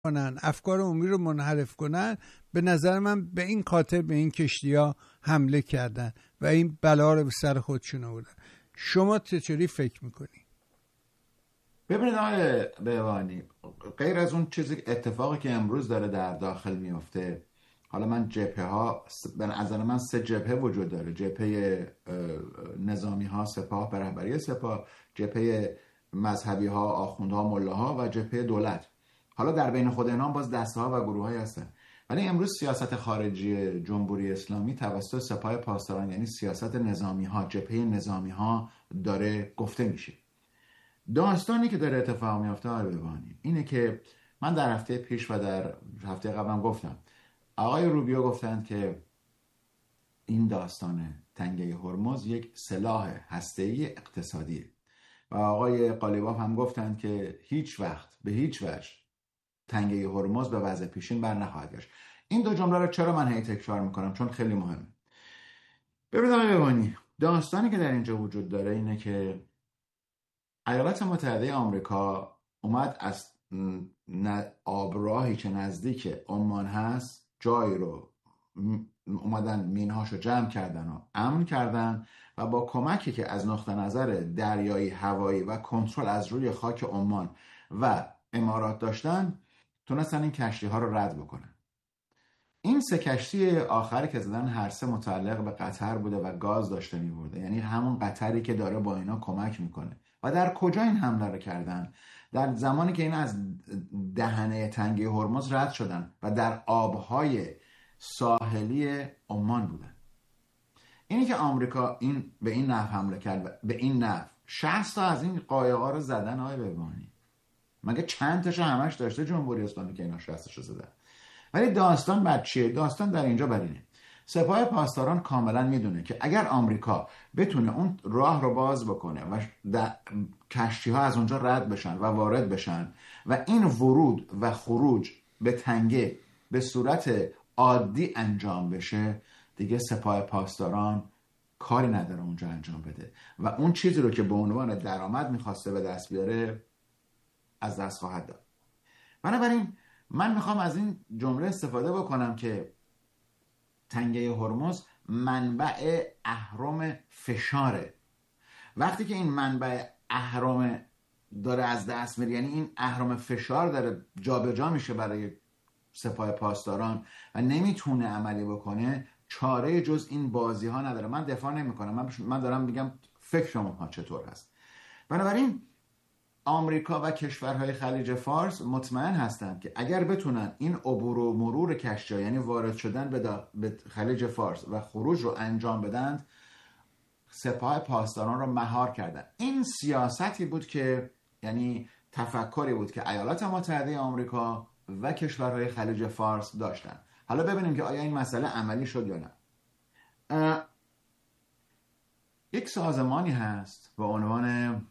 کنن، افکار عمومی رو منحرف کنن، به نظر من به این خاطر به این کشتی‌ها حمله کردن و این بلا رو به سر خودشون آوردن. شما چطوری فکر میکنی؟ ببینید آقای بهبانی، غیر از اون اتفاقی که امروز داره در داخل میفته، حالا من جبهه ها، به نظر من 3 جبهه وجود داره: جبهه نظامی ها، سپاه به رهبری سپاه، جبهه مذهبی ها، آخوندها، ملاها و جبهه دولت. حالا در بین خود اینا باز دسته ها و گروه های هستن. ولی امروز سیاست خارجی جمهوری اسلامی توسط سپاه پاسداران، یعنی سیاست نظامی ها، جبهه نظامی ها داره گفته میشه. داستانی که داره اتفاق میفته آقای بهبانی اینه که من در هفته پیش و در هفته قبلم گفتم، آقای روبیو گفتند که این داستان تنگه هرمز یک سلاح هسته‌ای اقتصادیه و آقای قالیباف هم گفتند که هیچ وقت به هیچ وجه تنگه هرمز به وضع پیشین بر نخواهد گشت. این دو جمله رو چرا من هی تکرار میکنم؟ چون خیلی مهمه. ببینید آقای بهبانی، داستانی که در اینجا وجود داره اینه که ایالات متحده آمریکا اومد از آبراهی که نزدیک عمان هست جایی رو اومدن مینهاشو جمع کردن و امن کردن و با کمکی که از نقطه نظر دریایی، هوایی و کنترل از روی خاک عمان و امارات داشتن، تونستن این کشتی ها رو رد بکنن. این 3 کشتی آخری که زدن هر 3 متعلق به قطر بوده و گاز داشته می‌برده، یعنی همون قطری که داره با اینا کمک میکنه. و در کجا این حمله رو کردن؟ در زمانی که اینا از دهنه تنگه هرمز رد شدن و در آبهای ساحلی عمان بودن. اینی که آمریکا به این نحو حمله کرد، به این نحو 60 تا از این قایق‌ها رو زدن آقای بهبانی. مگه چند تاشو همش داشته جمهوری اسلامی که اینا 60 تاشو زدن؟ ولی داستان بر چیه؟ داستان در اینجا بر اینه: سپاه پاسداران کاملا میدونه که اگر آمریکا بتونه اون راه رو باز بکنه و کشتی ها از اونجا رد بشن و وارد بشن و این ورود و خروج به تنگه به صورت عادی انجام بشه، دیگه سپاه پاسداران کاری نداره اونجا انجام بده و اون چیزی رو که به عنوان درآمد میخواسته به دست بیاره از دست خواهد داد. بنابراین من میخوام از این جمله استفاده بکنم که تنگه هرمز منبع اهرم فشاره. وقتی که این منبع اهرم داره از دست میره، یعنی این اهرم فشار داره جابجا میشه برای سپاه پاسداران و نمیتونه عملی بکنه، چاره جز این بازی ها نداره. من دفاع نمی کنم، من دارم میگم فکر شما چطور هست. بنابراین آمریکا و کشورهای خلیج فارس مطمئن هستند که اگر بتونن این عبور و مرور کشتی، یعنی وارد شدن به خلیج فارس و خروج رو انجام بدن، سپاه پاسداران رو مهار کردن. این سیاستی بود که، یعنی تفکری بود که ایالات متحده آمریکا و کشورهای خلیج فارس داشتن. حالا ببینیم که آیا این مسئله عملی شد یا نه. یک سازمانی هست با عنوان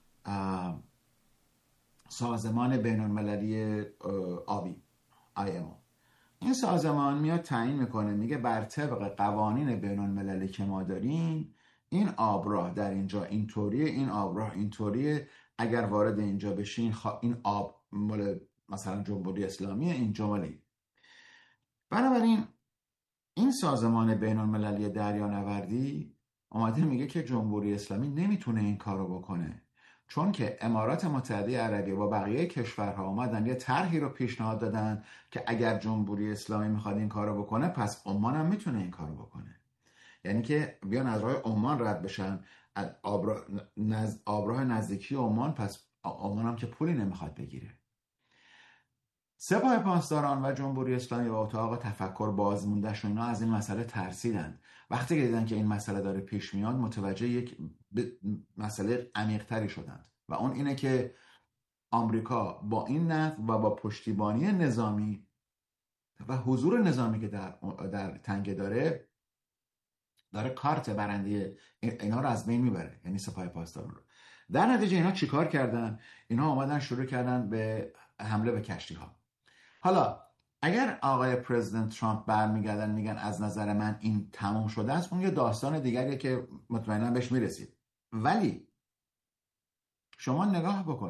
سازمان بین المللی آبی IMO. این سازمان میاد تعیین میکنه، میگه بر طبق قوانین بین المللی که ما داریم، این آبراه در اینجا اینطوریه، این آبراه اینطوریه، اگر وارد اینجا بشین این آب مال مثلا جمهوری اسلامیه، این جمله. بنابراین این سازمان بین المللی دریانوردی اومده میگه که جمهوری اسلامی نمیتونه این کارو بکنه، چون که امارات متحده عربی و بقیه کشورها اومدن یه طرحی رو پیشنهاد دادن که اگر جمهوری اسلامی میخواد این کارو بکنه، پس عمان هم میتونه این کارو بکنه. یعنی که بیان از راه عمان رد بشن، آبراه نزدیکی عمان، پس عمان هم که پولی نمیخواد بگیره. سپاه پاسداران و جمهوری اسلامی و اتاق تفکر بازمونده‌ش و اینا از این مسئله ترسیدن. وقتی که دیدن که این مسئله داره پیش میاد، متوجه یک مسئله عمیق‌تری شدند و اون اینه که آمریکا با این نحو و با پشتیبانی نظامی و حضور نظامی که در تنگه داره کارت برنده اینا رو از بین میبره، یعنی سپاه پاسداران رو. در نتیجه اینا چیکار کردن؟ اینا اومدن شروع کردن به حمله به کشتی ها. حالا اگر آقای پرزیدنت ترامپ برمیگردن میگن از نظر من این تمام شده است، اون یه داستان دیگریه که مطمئنا بهش میرسید. ولی شما نگاه بکنید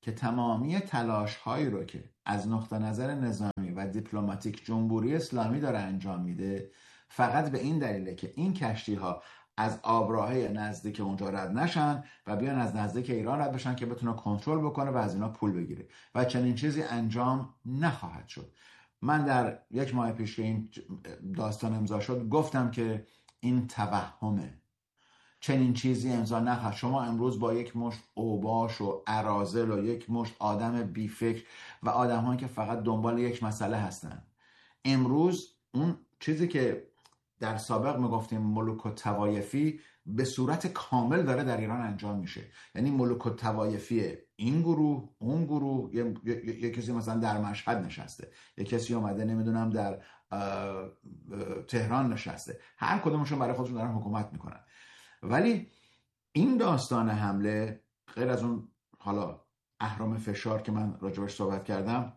که تمامی تلاش هایی رو که از نقطه نظر نظامی و دیپلماتیک جمهوری اسلامی داره انجام میده فقط به این دلیله که این کشتی ها از آبراهه نزدیک اونجا رد نشن و بیان از نزدیک ایران رد بشن که بتونه کنترل بکنه و از اینا پول بگیره و چنین چیزی انجام نخواهد شد. من در 1 ماه پیش که این داستان امضا شد گفتم که این توهمه، چنین چیزی امضا نخواهد. شما امروز با یک مشت اوباش و اراذل و یک مشت آدم بیفکر و آدم‌هایی که فقط دنبال یک مسئله هستن، امروز اون چیزی که در سابق میگفتیم ملوک الطوایفی به صورت کامل داره در ایران انجام میشه. یعنی ملوک الطوایفی این گروه اون گروه، یه کسی مثلا در مشهد نشسته، یه کسی اومده نمیدونم در تهران نشسته، هر کدومشون برای خودشون دارن حکومت میکنن. ولی این داستان حمله غیر از اون حالا اهرام فشار که من راجبش صحبت کردم،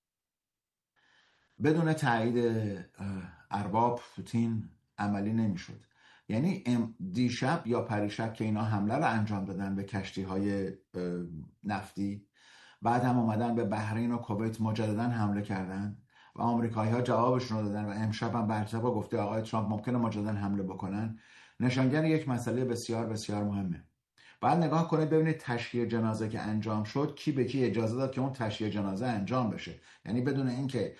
بدون تایید ارباب پوتین عملی نمیشد. یعنی دیشب یا پریشب که اینا حمله رو انجام دادن به کشتی های نفتی، بعد هم اومدن به بحرین و کویت مجددا حمله کردن و آمریکایی ها جوابشون رو دادن و امشب هم برجسته گفته آقای ترامپ ممکنه مجددا حمله بکنن، نشانگر یک مسئله بسیار بسیار مهمه. بعد نگاه کنید ببینید تشییع جنازه که انجام شد کی به کی اجازه داد که اون تشییع جنازه انجام بشه. یعنی بدون اینکه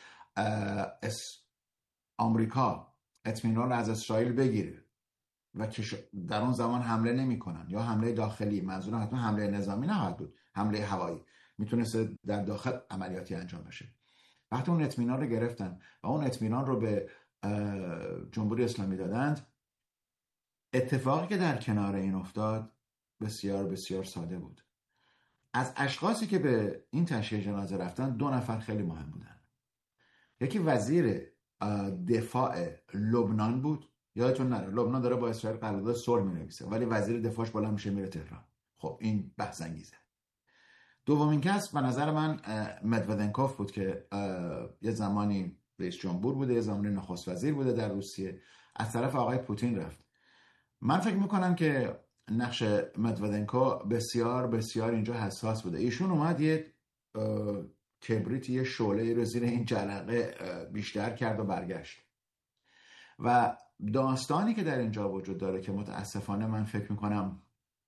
آمریکا اطمینان رو از اسرائیل بگیره و که در اون زمان حمله نمی‌کنن یا حمله داخلی، منظورم حتما حمله نظامی نخواهد بود، حمله هوایی میتونست در داخل عملیاتی انجام بشه. وقتی اون اطمینان رو گرفتن و اون اطمینان رو به جمهوری اسلامی دادند، اتفاقی که در کنار این افتاد بسیار بسیار ساده بود. از اشخاصی که به این تشییع جنازه رفتن 2 نفر خیلی مهم بودن. یکی وزیر دفاع لبنان بود، یادتون نره لبنان داره با اسرائیل قرارداد صلح می‌نویسه ولی وزیر دفاعش بلند میشه میره تهران. خب این بحث انگیزه. دومین کس به نظر من مدودنکوف بود که یه زمانی رئیس جمهور بوده، یه زمانی نخست وزیر بوده در روسیه، از طرف آقای پوتین رفت. من فکر میکنم که نقش مدودنکو بسیار بسیار اینجا حساس بوده. ایشون اومد یه کبریت، یه شعله رو زیر این جرقه بیشتر کرد و برگشت. و داستانی که در اینجا وجود داره که متاسفانه من فکر میکنم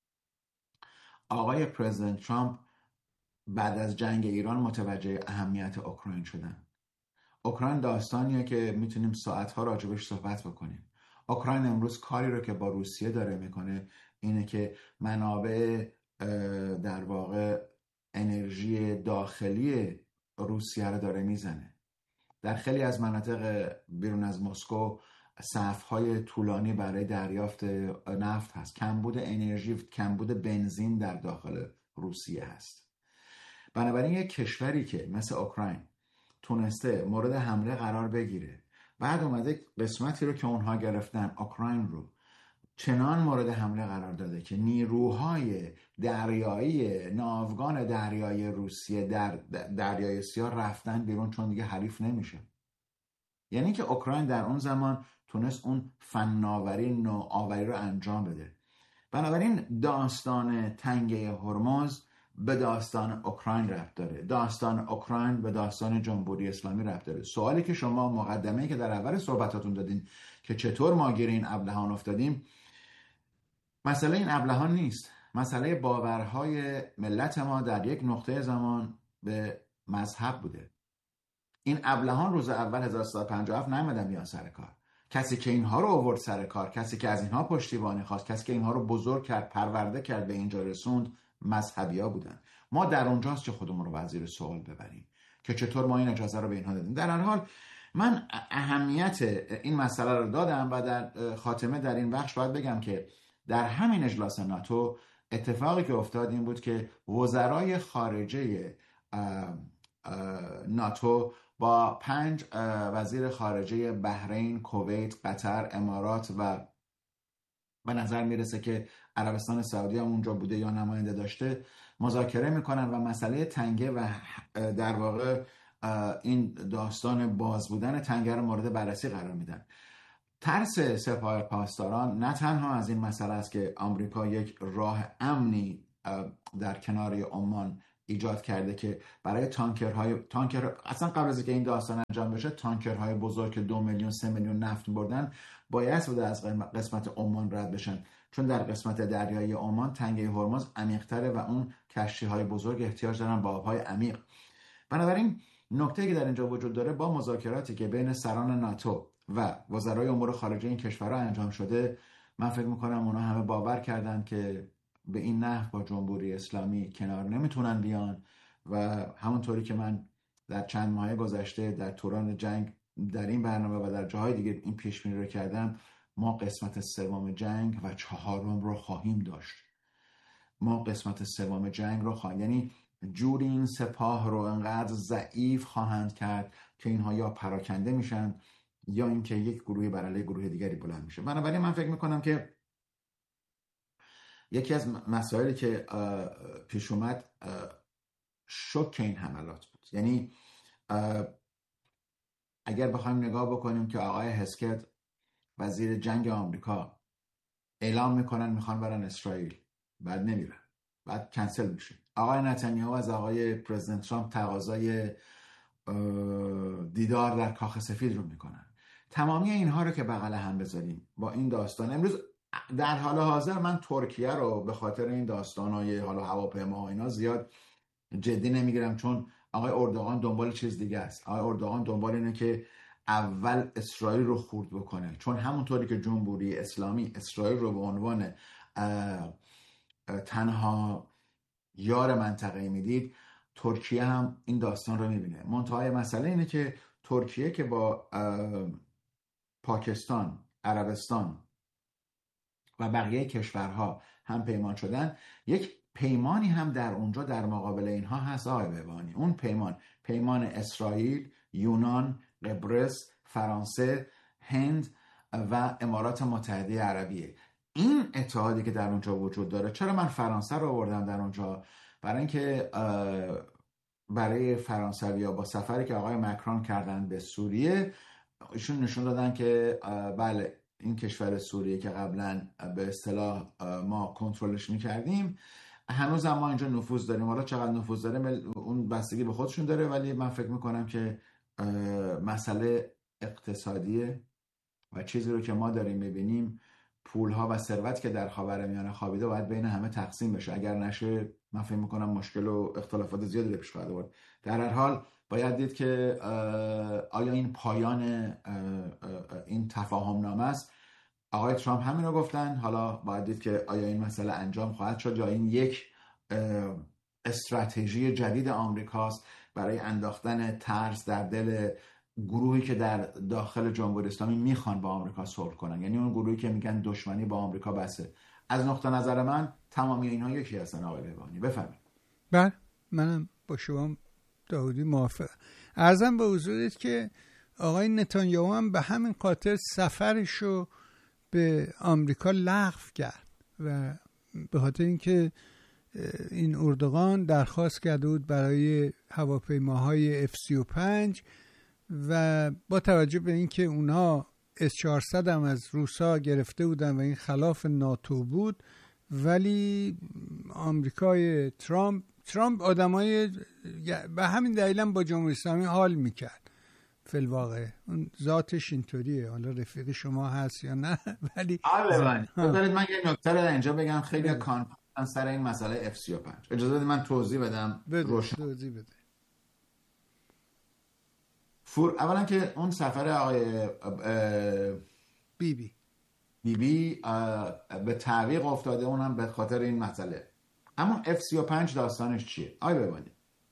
آقای پرزیدنت ترامپ بعد از جنگ ایران متوجه اهمیت اوکراین شدن. اوکراین داستانیه که میتونیم ساعتها راجبش صحبت بکنیم. اوکراین امروز کاری رو که با روسیه داره میکنه اینه که منابع در واقع انرژی داخلی روسیه رو داره میزنه. در خیلی از مناطق بیرون از مسکو صف‌های طولانی برای دریافت نفت هست. کمبود انرژی، کمبود بنزین در داخل روسیه هست. بنابراین یک کشوری که مثل اوکراین تونسته مورد حمله قرار بگیره، بعد اومده قسمتی رو که اونها گرفتن اوکراین رو چنان مورد حمله قرار داده که نیروهای دریایی، ناوگان دریایی روسیه در دریای سیاه رفتن بیرون چون دیگه حریف نمیشه. یعنی که اوکراین در اون زمان تونست اون فناوری نوآوری رو انجام بده. بنابراین داستان تنگه هرمز به داستان اوکراین ربط داره، داستان اوکراین به داستان جمهوری اسلامی ربط داره. سوالی که شما مقدمه‌ای که در اول صحبتاتون دادین که چطور ما گیر این ابلهان افتادیم، مسئله این ابلهان نیست، مسئله باورهای ملت ما در یک نقطه زمان به مذهب بوده. این ابلهان روز اول 1357 نمیدن بیان سر کار. کسی که اینها رو آورد سر کار، کسی که از اینها پشتیبانی خواست، کسی که اینها رو بزرگ کرد، پرورده کرد، به اینجا رسوند، مذهبی‌ها بودن. ما در اونجاست که خودمون رو وزیر سوال ببریم که چطور ما این اجازه رو به اینها دادیم. در هر حال من اهمیت این مسئله رو دادم و در خاتمه در این بخش باید بگم که در همین اجلاس ناتو اتفاقی که افتاد این بود که وزرای خارجه ناتو با 5 وزیر خارجه بحرین، کویت، قطر، امارات و به نظر میرسه که عربستان سعودی هم اونجا بوده یا نماینده داشته مذاکره میکنن و مسئله تنگه و در واقع این داستان باز بودن تنگه رو مورد بررسی قرار میدن. ترس سپاه پاسداران نه تنها از این مسئله است که آمریکا یک راه امنی در کنار عمان ایجاد کرده که برای تانکر اصلا قبل از اینکه این داستان انجام بشه، تانکرهای بزرگ که 2 میلیون 3 میلیون نفت بردن باید بوده از قسمت عمان رد بشن، چون در قسمت دریایی عمان تنگه هرمز عمیق‌تره و اون کشتی‌های بزرگ احتیاج دارن به آب‌های عمیق. بنابراین نکته‌ای که در اینجا وجود داره، با مذاکراتی که بین سران ناتو و وزرای امور خارجه این کشورها انجام شده، من فکر میکنم اونا همه باور کردن که به این نحو با جمهوری اسلامی کنار نمیتونن بیان و همونطوری که من در چند ماه گذشته در دوران جنگ در این برنامه و در جاهای دیگه این پیش بینی رو کردم، ما قسمت سوم جنگ و 4 رو خواهیم داشت. ما قسمت سوم جنگ رو یعنی جوری این سپاه رو انقدر ضعیف خواهند کرد که اینها یا پراکنده میشن یا اینکه یک گروهی بر علیه گروه دیگری بلند میشه. بنابراین من فکر میکنم که یکی از مسائلی که پیش اومد شوک این حملات بود. یعنی اگر بخوایم نگاه بکنیم که آقای هسکت وزیر جنگ آمریکا اعلام میکنن میخوان برن اسرائیل، بعد نمیرن، بعد کنسل میشه. آقای نتانیاهو از آقای پرزیدنت ترامپ تقاضای دیدار در کاخ سفید رو میکنن. تمامی اینها رو که بغل هم بذاریم با این داستان، امروز در حال حاضر من ترکیه رو به خاطر این داستانای حالا هواپیما و اینا زیاد جدی نمیگیرم، چون آقای اردوغان دنبال چیز دیگه است. آقای اردوغان دنبال اینه که اول اسرائیل رو خورد بکنه، چون همونطوری که جمهوری اسلامی اسرائیل رو به عنوان تنها یار منطقه‌ای میدید، ترکیه هم این داستان رو میبینه. منتهای مسئله اینه که ترکیه که با پاکستان، عربستان و بقیه کشورها هم پیمان شدن، یک پیمانی هم در اونجا در مقابل اینها هست آقای بهبانی. اون پیمان اسرائیل، یونان، قبرس، فرانسه، هند و امارات متحده عربیه. این اتحادی که در اونجا وجود داره، چرا من فرانسه رو آوردم در اونجا؟ برای اینکه برای فرانسوی‌ها با سفری که آقای مکرون کردن به سوریه، ایشون نشون دادن که بله این کشور سوریه که قبلا به اصطلاح ما کنترلش میکردیم، هنوز ما اینجا نفوذ داریم. حالا چقدر نفوذ داره اون بستگی به خودشون داره، ولی من فکر میکنم که مسئله اقتصادیه و چیزی رو که ما داریم میبینیم، پولها و ثروت که در خاورمیانه خوابیده باید بین همه تقسیم بشه. اگر نشه من فکر میکنم مشکل و اختلافات زیادی رو پیش خواهد آورد. در هر حال باید دید که آیا این پایان این تفاهم نامه است. آقای ترامپ همین رو گفتن، حالا باید دید که آیا این مسئله انجام خواهد شد یا این یک استراتژی جدید آمریکاست برای انداختن ترس در دل گروهی که در داخل جمهوری اسلامی میخوان با آمریکا صلح کنن، یعنی اون گروهی که میگن دشمنی با آمریکا بسه. از نقطه نظر من تمامی اینها یکی هستن. آقای بهبانی بفرمایید. بله، منم با شما داودی موافقم. عرضم به حضورت که آقای نتانیاهو هم به همین خاطر سفرشو به آمریکا لغو کرد و به خاطر اینکه این اردوغان درخواست کرده بود برای هواپیماهای F-35 و با توجه به اینکه اونها S-400 هم از روسا گرفته بودن و این خلاف ناتو بود، ولی آمریکای ترامپ آدمای به همین دلیل هم با جمهوری اسلامی حال میکرد. فی الواقع اون ذاتش اینطوریه. حالا رفیق شما هست یا نه، ولی بذارید من یه نکته رو اینجا بگم. خیلی کانفرانس سر این مسئله F-35. اجازه بدید من توضیح بدم. توضیح بده. اولا که اون سفر آقای بیبی به تعویق افتاده، اونم به خاطر این مسئله. اما F-35 داستانش چیه؟ آقای ببانی،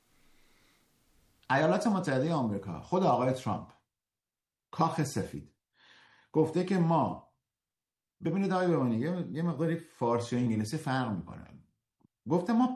ایالات متحده آمریکا، خود آقای ترامپ، کاخ سفید گفته که ما، ببینید آقای ببانی یه مقداری فارسی و انگلیسی فرق میکنه، گفته ما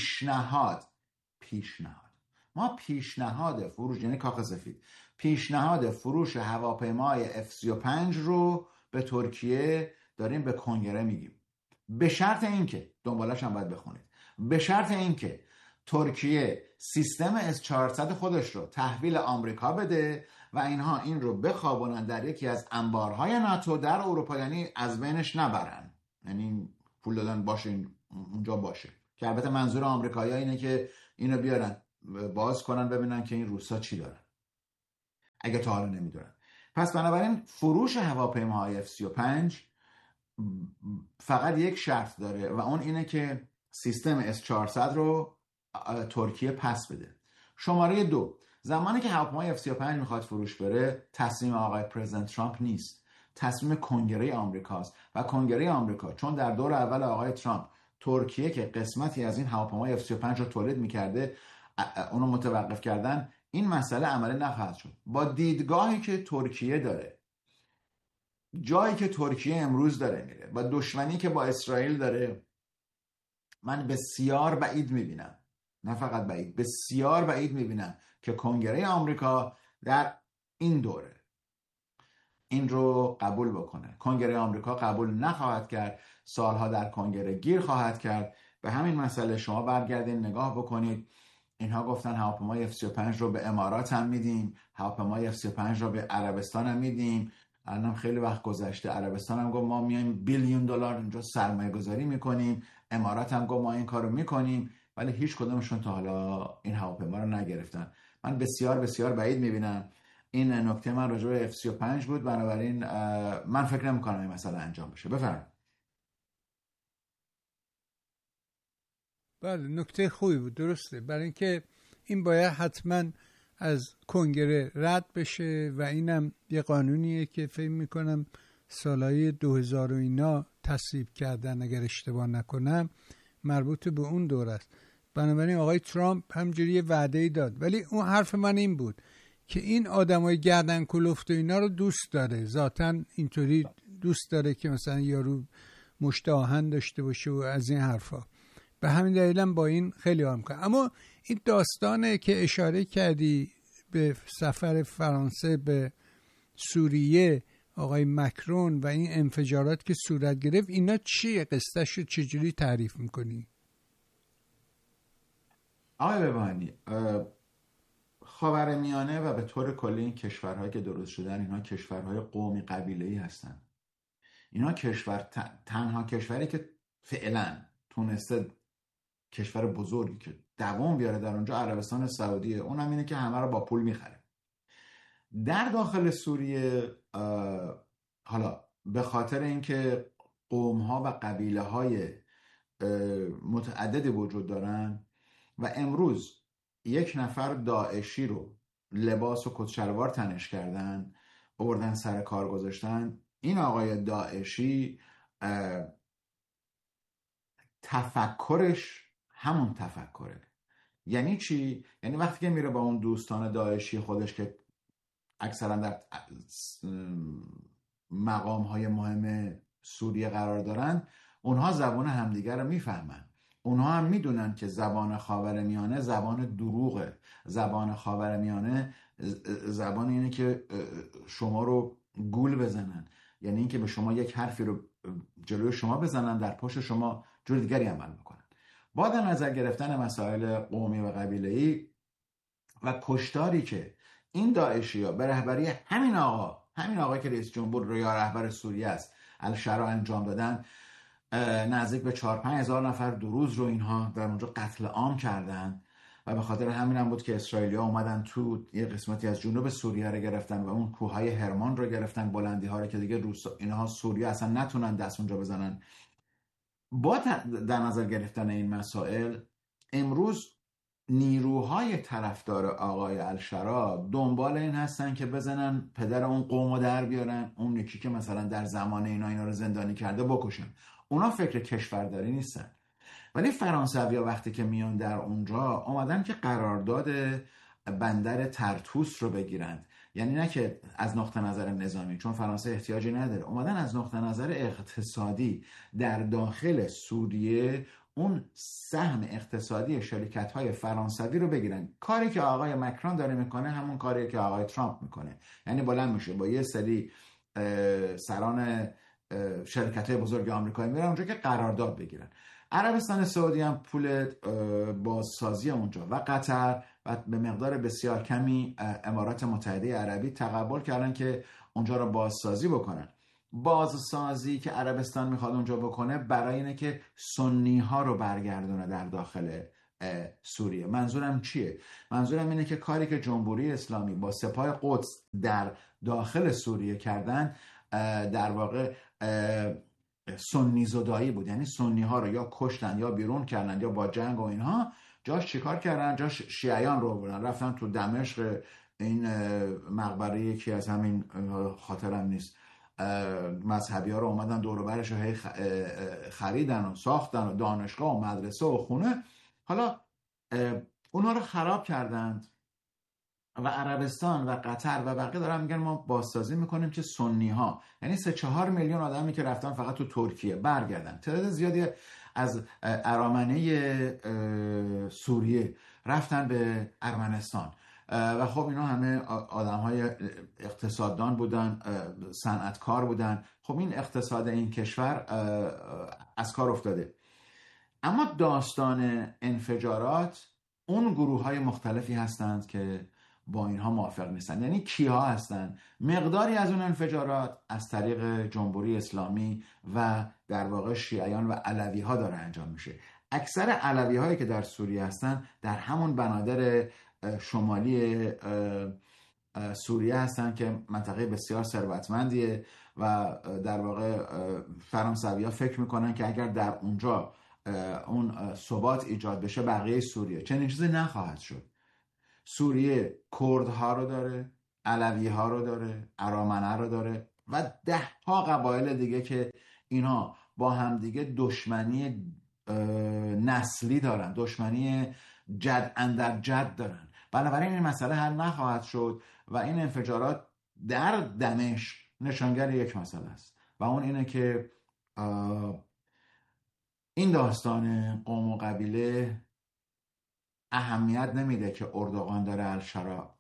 پیشنهاد فروش، یعنی کاخ سفید پیشنهاد فروش هواپیمای F-35 رو به ترکیه داریم به کنگره میگیم، به شرط اینکه، دنبالش هم باید بخونید، به شرط اینکه ترکیه سیستم S-400 خودش رو تحویل آمریکا بده و اینها این رو بخوابونن در یکی از انبارهای ناتو در اروپا، یعنی از بینش نبرن، یعنی پول دادن باشه اونجا باشه. که البته منظور آمریکایی‌ها اینه که اینو بیارن باز کنن ببینن که این روسا چی دارن، اگه تا حالا نمیدونن. پس بنابراین فروش هواپیماهای F-35 فقط یک شرط داره و اون اینه که سیستم S-400 رو ترکیه پس بده. شماره 2، زمانی که هواپیمای F-35 میخواد فروش بره، تصمیم آقای پرزیدنت ترامپ نیست، تصمیم کنگره آمریکاست و کنگره آمریکا چون در دور اول آقای ترامپ ترکیه که قسمتی از این هواپیمای F-35 رو تولید میکرده اونو متوقف کردن، این مسئله عملی نخواهد شد. با دیدگاهی که ترکیه داره، جایی که ترکیه امروز داره میره و دشمنی که با اسرائیل داره، من بسیار بعید میبینم، نه فقط بعید، بسیار بعید میبینم که کنگره آمریکا در این دوره این رو قبول بکنه. کنگره آمریکا قبول نخواهد کرد، سالها در کنگره گیر خواهد کرد. به همین مسئله شما برگردین نگاه بکنید، اینها گفتن هواپیمای F-35 رو به امارات هم میدیم، هواپیمای F-35 رو به عربستان هم میدیم. الان خیلی وقت گذشته عربستان هم گفت ما میایم $1 بیلیون اینجا سرمایه گذاری میکنیم، امارات هم گفت ما این کارو میکنیم، ولی هیچ کدومشون تا حالا این هواپیما رو نگرفتن. من بسیار بسیار بعید میبینم. این نکته من راجع به F-35 بود، بنابراین من فکر نمیکنم این مسئله انجام بشه. بفرمایید. بله، نکته خوبی بود، درسته، برای اینکه این باید حتما از کنگره رد بشه و اینم یه قانونیه که فکر میکنم سالهای 2000 و اینا تصویب کردن اگر اشتباه نکنم، مربوط به اون دور است. بنابراین آقای ترامپ همجوری یه وعده‌ای داد، ولی اون حرف من این بود که این آدمای گردن کلفت و اینا رو دوست داره، ذاتاً اینطوری دوست داره که مثلا یارو مشت آهن داشته باشه و از این حرفا. به همین دلیلم با این خیلی حال میکنم. اما این داستانه که اشاره کردی به سفر فرانسه به سوریه آقای مکرون و این انفجارات که صورت گرفت، اینا چیه؟ قصه‌ش رو چجوری تعریف میکنی؟ آقای ببانی، خاورمیانه و به طور کلی این کشورهایی که درست شدن، اینها کشورهای قومی قبیله‌ای هستن. اینا تنها کشوری که فعلا تونسته کشور بزرگی که دوام بیاره در اونجا عربستان سعودیه، اونم اینه که همه رو با پول میخره. در داخل سوریه حالا به خاطر اینکه قوم‌ها و قبیله‌های متعددی وجود دارن و امروز یک نفر داعشی رو لباس و کتشلوار تنش کردن، آوردن سر کار گذاشتن، این آقای داعشی تفکرش همون تفکره. یعنی چی؟ یعنی وقتی که میره با اون دوستان داعشی خودش که اکثرا در مقام‌های مهم سوریه قرار دارن، اونها زبان همدیگر رو میفهمن. اونها هم میدونن که زبان خاورمیانه زبان دروغه. زبان خاورمیانه زبان اینه که شما رو گول بزنن، یعنی اینکه به شما یک حرفی رو جلوی شما بزنن، در پشت شما جور دیگری عمل میکنن. با در نظر گرفتن مسائل قومی و قبیله‌ای و کشتاری که این داعشی‌ها به رهبری همین آقای که رئیس جمهور یا رهبر سوریه است الشرا انجام دادن، نزدیک به 4-5 هزار نفر دو روز رو اینها در اونجا قتل عام کردن و به خاطر همین هم بود که اسرائیلی‌ها اومدن تو یه قسمتی از جنوب سوریه رو گرفتن و اون کوههای هرمان رو گرفتن، بلندی‌ها رو که دیگه اینها سوریه اصلا نتونن دست اونجا بزنن. با در نظر گرفتن این مسائل، امروز نیروهای طرفدار آقای الشرا دنبال این هستن که بزنن پدر اون قومو در بیارن، اون یکی که مثلا در زمان اینا رو زندانی کرده بکشن. اونا فکر کشورداری نیستن. ولی فرانسوی‌ها وقتی که میان در اونجا اومدن که قرارداد بندر طرطوس رو بگیرند، یعنی نه که از نقطه نظر نظامی، چون فرانسه احتیاجی نداره، اومدن از نقطه نظر اقتصادی در داخل سوریه اون سهم اقتصادی شرکت‌های فرانسوی رو بگیرن. کاری که آقای مکرون داره میکنه همون کاری که آقای ترامپ میکنه، یعنی بلند میشه با یه سری سران شرکت‌های بزرگ آمریکایی میرن اونجا که قرارداد بگیرن. عربستان سعودی هم پول بازسازی اونجا و قطر و به مقدار بسیار کمی امارات متحده عربی تقبل کردن که اونجا رو بازسازی بکنن. بازسازی که عربستان میخواد اونجا بکنه برای اینه که سنی ها رو برگردونه در داخل سوریه. منظورم چیه؟ منظورم اینه که کاری که جمهوری اسلامی با سپاه قدس در داخل سوریه کردن در واقع سنی زدایی بود. یعنی سنی ها رو یا کشتن یا بیرون کردن یا با جنگ و اینها. جاش چیکار کردن؟ جاش شیعیان رو بردن، رفتن تو دمشق این مقبره یکی از همین خاطرم نیست مذهبی ها رو اومدن دور و برش رو خریدن و ساختن و دانشگاه و مدرسه و خونه. حالا اونا رو خراب کردند و عربستان و قطر و بقیه دارن میگن ما بازسازی میکنیم که سنی ها، یعنی 3-4 میلیون آدمی که رفتن فقط تو ترکیه برگردن. تعداد زیادی از ارامنه سوریه رفتن به ارمنستان و خب اینا همه آدم های اقتصاددان بودن، صنعتکار بودن. خب این اقتصاد این کشور از کار افتاده. اما داستان انفجارات، اون گروه های مختلفی هستند که با اینها موافق نیستن. یعنی کیها هستن؟ مقداری از اون انفجارات از طریق جمهوری اسلامی و در واقع شیعیان و علوی ها داره انجام میشه. اکثر علوی هایی که در سوریه هستن در همون بنادر شمالی سوریه هستن که منطقه بسیار ثروتمندیه و در واقع فرانسوی ها فکر میکنن که اگر در اونجا اون ثبات ایجاد بشه بقیه سوریه چنین چیزی نخواهد شد. سوریه کردها رو داره، علوی ها رو داره، ارامنه رو داره و 10 قبایل دیگه که اینا با همدیگه دشمنی نسلی دارن، دشمنی جد اندر جد دارن. بنابراین این مسئله حل نخواهد شد و این انفجارات در دمشق نشانگر یک مسئله است و اون اینه که این داستان قوم و قبیله اهمیت نمیده که اردوغان داره الشرا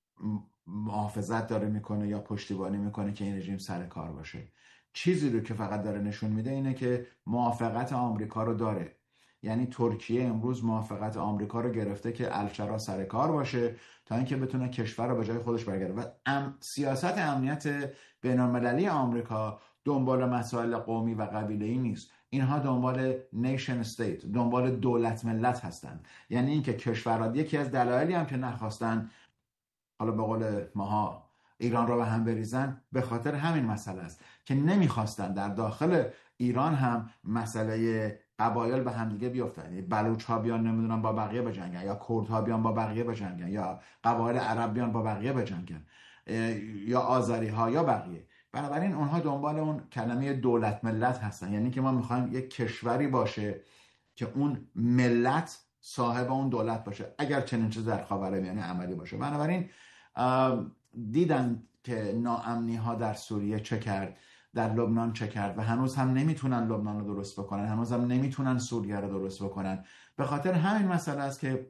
محافظت داره میکنه یا پشتیبانی میکنه که این رژیم سر کار باشه. چیزی رو که فقط داره نشون میده اینه که موافقت آمریکا رو داره. یعنی ترکیه امروز موافقت آمریکا رو گرفته که الشرا سر کار باشه تا اینکه بتونه کشور رو به جای خودش برگرده و سیاست امنیت بین‌المللی آمریکا دنبال مسائل قومی و قبیله‌ای نیست. اینها دنبال نیشن استیت، دنبال دولت ملت هستند. یعنی اینکه کشورها، یکی از دلایلی هم که نخواستن حالا به قول ماها ایران رو به هم بریزن به خاطر همین مسئله است که نمیخواستن در داخل ایران هم مسئله قبایل به هم دیگه بیفتن. یعنی بلوچ ها بیان نمیدونم با بقیه بجنگن یا کرد ها بیان با بقیه بجنگن یا قبایل عرب بیان با بقیه بجنگن یا آذری ها یا بقیه. بنابراین اونها دنبال اون کلمه دولت ملت هستن. یعنی که ما میخوایم یک کشوری باشه که اون ملت صاحب اون دولت باشه اگر چنین چیز در خاورمیانه عملی باشه. بنابراین دیدن که ناامنی ها در سوریه چه کرد، در لبنان چه کرد و هنوز هم نمیتونن لبنان رو درست بکنن، هنوز هم نمیتونن سوریه رو درست بکنن. به خاطر همین مسئله است که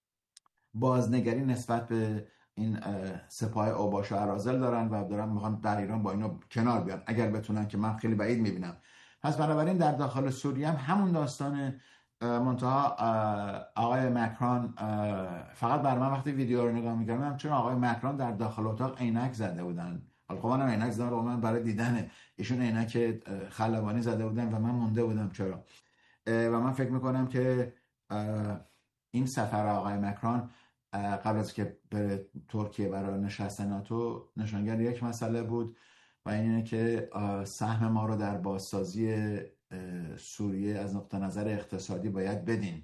بازنگری نسبت به این سپاه اوباش و اراذل دارن و دارن میخوان در ایران با اینا کنار بیان اگر بتونن، که من خیلی بعید میبینم. پس بنابراین در داخل سوریه هم همون داستان منتها آقای مکرون فقط بر من وقتی ویدیو رو نگاه میکردم چون آقای مکرون در داخل اتاق عینک زده بودن. خب منم عینک زدم و من برای دیدن ایشون عینک خلبانی زده بودن و من مونده بودم چرا. و من فکر میکنم که این سفر آقای مکرون قبل از که بره ترکیه برای نشست ناتو نشانگر یک مسئله بود و اینه که سهم ما رو در بازسازی سوریه از نقطه نظر اقتصادی باید بدین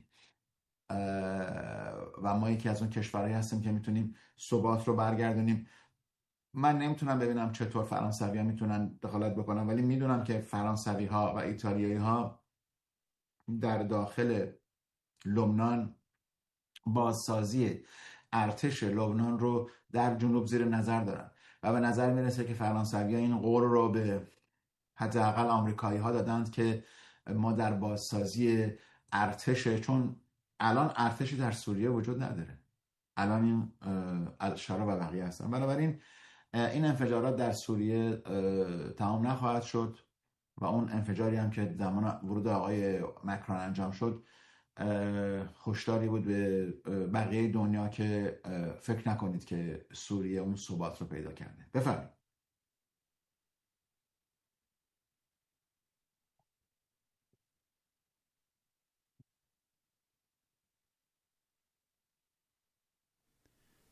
و ما یکی از اون کشورهایی هستیم که میتونیم ثبات رو برگردونیم. من نمیتونم ببینم چطور فرانسوی ها میتونن دخالت بکنن، ولی میدونم که فرانسوی ها و ایتالیایی ها در داخل لبنان بازسازی ارتش لبنان رو در جنوب زیر نظر دارن و به نظر میرسه که فرانسوی ها این قول رو به حداقل آمریکایی ها دادند که ما در بازسازی ارتش، چون الان ارتشی در سوریه وجود نداره، الان این الشرا و بقیه هستن. بنابراین این انفجارات در سوریه تمام نخواهد شد و اون انفجاری هم که زمان ورود آقای مکرون انجام شد هشداری بود به بقیه دنیا که فکر نکنید که سوریه اون ثبات رو پیدا کرده. بفرمایید.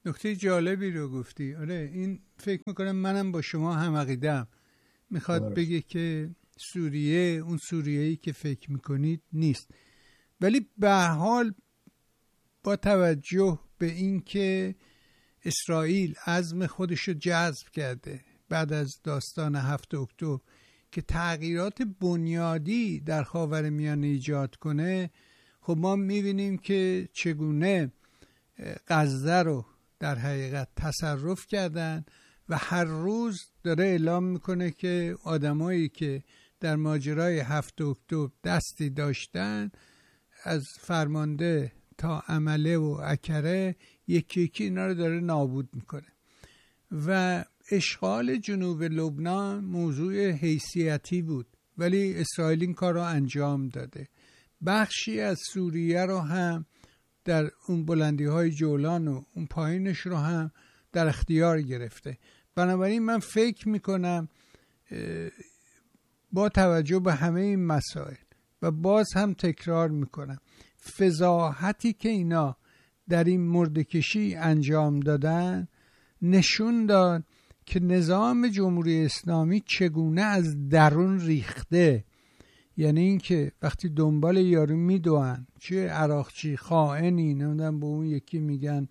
نکته جالبی رو گفتی. آره این فکر میکنم منم با شما هم عقیده‌ام. میخواد بگه که سوریه اون سوریه‌ای که فکر میکنید نیست، ولی به هر حال با توجه به اینکه اسرائیل عزم خودش رو جذب کرده بعد از داستان 7 اکتبر که تغییرات بنیادی در خاورمیانه ایجاد کنه، خب ما میبینیم که چگونه غزه رو در حقیقت تصرف کردن و هر روز داره اعلام میکنه که آدمایی که در ماجرای 7 اکتبر دستی داشتن از فرمانده تا عمله و اکره یکی یکی اینا رو داره نابود میکنه. و اشغال جنوب لبنان موضوع حیثیتی بود ولی اسرائیل این کار رو انجام داده. بخشی از سوریه رو هم در اون بلندی های جولان و اون پایینش رو هم در اختیار گرفته. بنابراین من فکر میکنم با توجه به همه این مسائل و باز هم تکرار میکنم فضاحتی که اینا در این مرده‌کشی انجام دادن نشون داد که نظام جمهوری اسلامی چگونه از درون ریخته. یعنی اینکه وقتی دنبال یارو میدوئن، چه عراقچی خائنی، نمیدونم به اون یکی میگن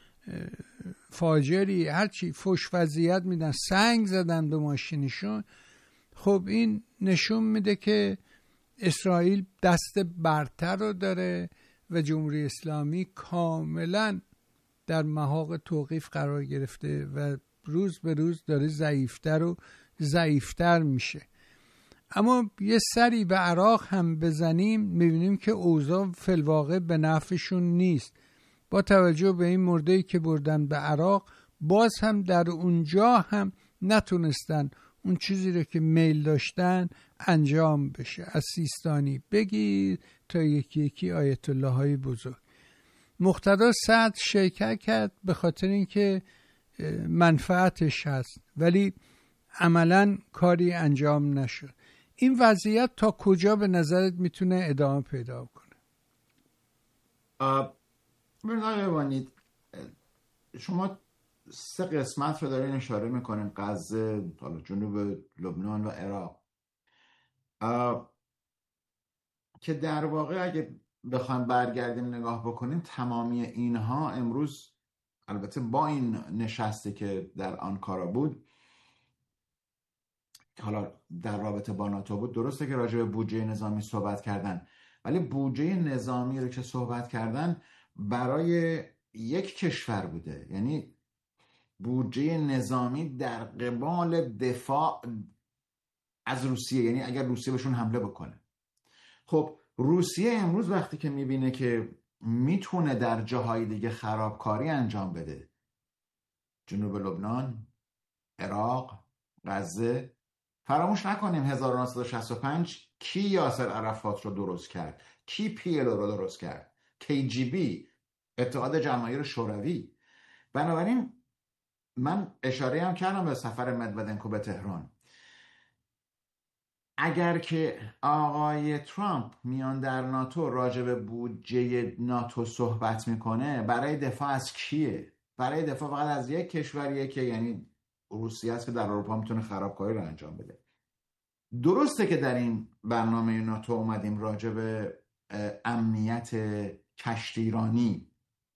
فاجری، هرچی فوش وضعیت میدن، سنگ زدن به ماشینشون، خب این نشون میده که اسرائیل دست برتر رو داره و جمهوری اسلامی کاملا در محاق توقیف قرار گرفته و روز به روز داره ضعیفتر و ضعیفتر میشه. اما یه سری به عراق هم بزنیم میبینیم که اوضاع فی‌الواقع به نفعشون نیست. با توجه به این مرده‌ای که بردن به عراق، باز هم در اونجا هم نتونستن اون چیزی رو که میل داشتن انجام بشه. از سیستانی بگیر تا یکی یکی آیت الله های بزرگ. مقتدا صدر شرکت کرد به خاطر اینکه منفعتش هست ولی عملا کاری انجام نشد. این وضعیت تا کجا به نظرت میتونه ادامه پیدا کنه؟ ببینید شما 3 قسمت رو دارین اشاره میکنین، غزه، جنوب لبنان و عراق، که در واقع اگه بخوایم برگردیم نگاه بکنیم تمامی اینها امروز، البته با این نشستی که در آنکارا بود، حالا در رابطه با ناتو بود، درسته که راجع به بودجه نظامی صحبت کردن، ولی بودجه نظامی رو که صحبت کردن برای یک کشور بوده، یعنی بودجه نظامی در قبال دفاع از روسیه، یعنی اگر روسیه بهشون حمله بکنه. خب روسیه امروز وقتی که میبینه که میتونه در جاهای دیگه خرابکاری انجام بده، جنوب لبنان، عراق، غزه، فراموش نکنیم 1965 کی یاسر عرفات رو درست کرد؟ کی پیلو رو درست کرد؟ KGB، اتحاد جماهیر شوروی. بنابراین من اشاره هم کردم به سفر مدودنکو به تهران. اگر که آقای ترامپ میان در ناتو راجع به بودجه ناتو صحبت میکنه، برای دفاع از کیه؟ برای دفاع فقط از یک کشوریه که یعنی روسیه است که در اروپا میتونه خرابکاری رو انجام بده. درسته که در این برنامه ناتو اومدیم راجع به امنیت کشتیرانی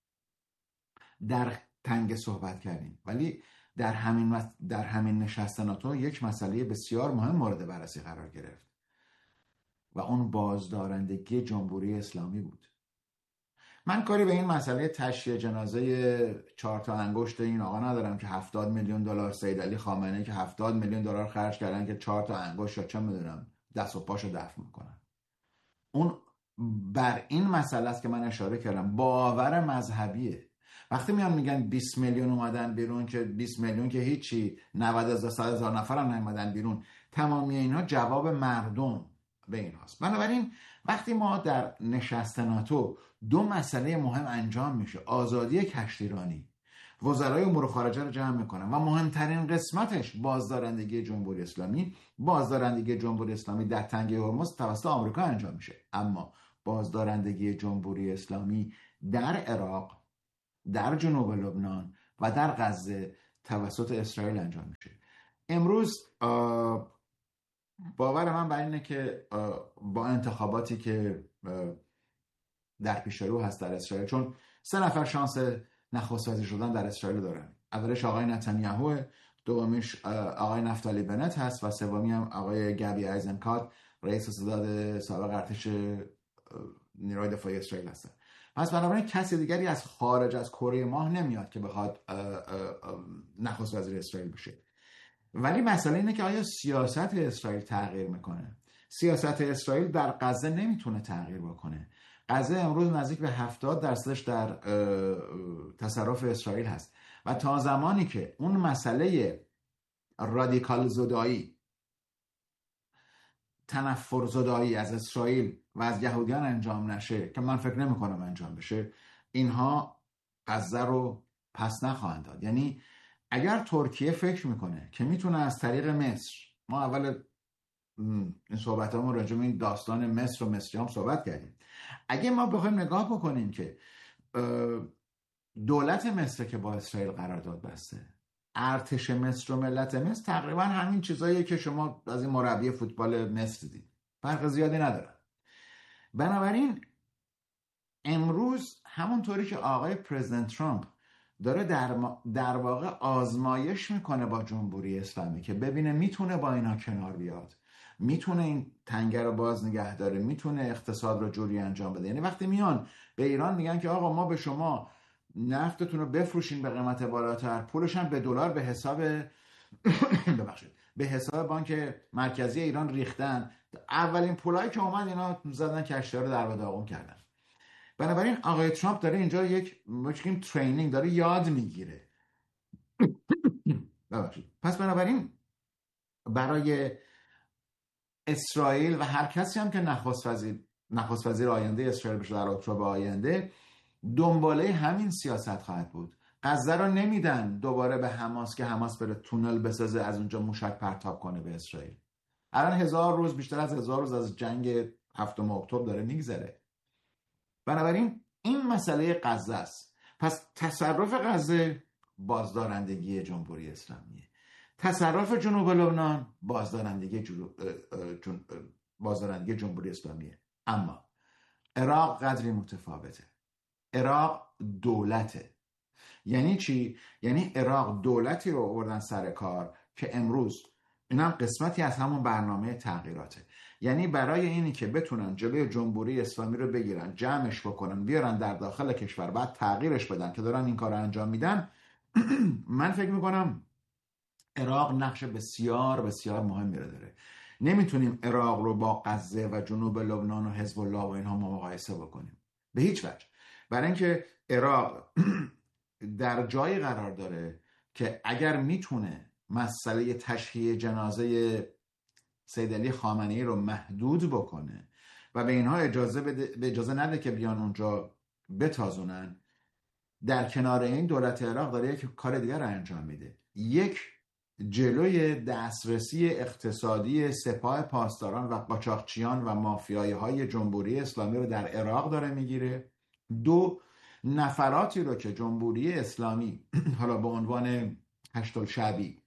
در تنگه صحبت کردیم، ولی در همین نشست ناتو یک مسئله بسیار مهم مورد بررسی قرار گرفت و اون بازدارندگی جمهوری اسلامی بود. من کاری به این مسئله تشییع جنازه 4 تا انگشت این آقا ندارم که 70 میلیون دلار، سید علی خامنه‌ای که 70 میلیون دلار خرج کردن که 4 تا انگشت یا چه میدونم دست و پاشو دفن میکنن. اون بر این مسئله است که من اشاره کردم، باور مذهبیه. وقتی میان میگن 20 میلیون اومدن بیرون، که 20 میلیون که هیچی، 90,000 نفر هم نیومدن بیرون، تمامی اینا جواب مردم به این هاست. بنابراین وقتی ما در نشست ناتو 2 مسئله مهم انجام میشه، آزادی کشتیرانی، وزرای امور خارجه رو جمع میکنن و مهمترین قسمتش بازدارندگی جمهوری اسلامی. بازدارندگی جمهوری اسلامی در تنگه هرمز توسط آمریکا انجام میشه، اما بازدارندگی جمهوری اسلامی در عراق، در جنوب لبنان و در غزه توسط اسرائیل انجام میشه. امروز باور من بر اینه که با انتخاباتی که در پیش رو هست در اسرائیل، چون 3 نفر شانس نخست وزیر شدن در اسرائیل دارن، اولش آقای نتانیاهو، دومیش آقای نفتالی بنت هست و سومی هم آقای گابی ایزنکات، رئیس صداد سابق ارتش نیروی دفاعی اسرائیل هستن. پس بنابراین کسی دیگری از خارج از کره ماه نمیاد که بخواد نخست وزیر اسرائیل بشه. ولی مسئله اینه که آیا سیاست اسرائیل تغییر میکنه؟ سیاست اسرائیل در غزه نمیتونه تغییر بکنه. غزه امروز نزدیک به 70% در تصرف اسرائیل هست و تا زمانی که اون مسئله رادیکال زدایی، تنفر زدایی از اسرائیل و از یهودیان انجام نشه، که من فکر نمی کنم انجام بشه، اینها غزه رو پس نخواهند داد. یعنی اگر ترکیه فکر میکنه که میتونه از طریق مصر، ما اول این صحبت همون راجع به این داستان مصر و مصریام صحبت کردیم، اگه ما بخوایم نگاه بکنیم که دولت مصر که با اسرائیل قرارداد بسته، ارتش مصر و ملت مصر تقریبا همین چیزاییه که شما از این مربی فوتبال مصر دیدید، فرق زیادی ندارن. بنابراین امروز همونطوری که آقای پرزیدنت ترامپ داره در واقع آزمایش میکنه با جمهوری اسلامی که ببینه میتونه با اینا کنار بیاد، میتونه این تنگه رو باز نگه داره، میتونه اقتصاد رو جوری انجام بده. یعنی وقتی میان به ایران میگن که آقا ما به شما نفتتون رو بفروشین به قیمت بالاتر، پولش هم به دلار به حساب ببخشید به حساب بانک مرکزی ایران ریختن، اولین پولایی که اومد اینا زدن کشتی‌ها رو در داغون کردن. بنابراین آقای ترامپ داره اینجا یک ترینینگ داره یاد میگیره. ببخشید. پس بنابراین برای اسرائیل و هر کسی هم که نخست وزیر آینده اسرائیل بشه در اکتبر آینده، دنباله همین سیاست خواهد بود. غزه رو نمیدن دوباره به حماس که حماس بره تونل بسازه از اونجا موشک پرتاب کنه به اسرائیل. الان 1000 روز، بیشتر از 1000 روز از جنگ 7 اکتبر داره میگذره. بنابراین این مسئله غزه است. پس تصرف غزه بازدارندگی جمهوری اسلامیه، تصرف جنوب لبنان بازدارندگی جمهوری اسلامیه. اما عراق قدری متفاوته. عراق دولته. یعنی چی؟ یعنی عراق دولتی رو آوردن سر کار که امروز اینم قسمتی از همون برنامه تغییراته. یعنی برای اینی که بتونن جلوی جمهوری اسلامی رو بگیرن، جمعش بکنن، بیارن در داخل کشور، بعد تغییرش بدن که دارن این کار رو انجام میدن. من فکر میکنم عراق نقش بسیار بسیار مهمی رو داره. نمیتونیم عراق رو با غزه و جنوب لبنان و حزب الله و اینها مقایسه بکنیم به هیچ وجه. برای اینکه عراق در جایی قرار داره که اگر میتونه مسئله تشییع جنازه سید علی خامنه‌ای رو محدود بکنه و به اینها اجازه نده که بیان اونجا بتازونن، در کنار این دولت عراق داره یک کار دیگر رو انجام میده. یک، جلوی دسترسی اقتصادی سپاه پاسداران و قاچاقچیان و مافیایی های جمهوری اسلامی رو در عراق داره میگیره. 2، نفراتی رو که جمهوری اسلامی حالا به عنوان هشت الشعبی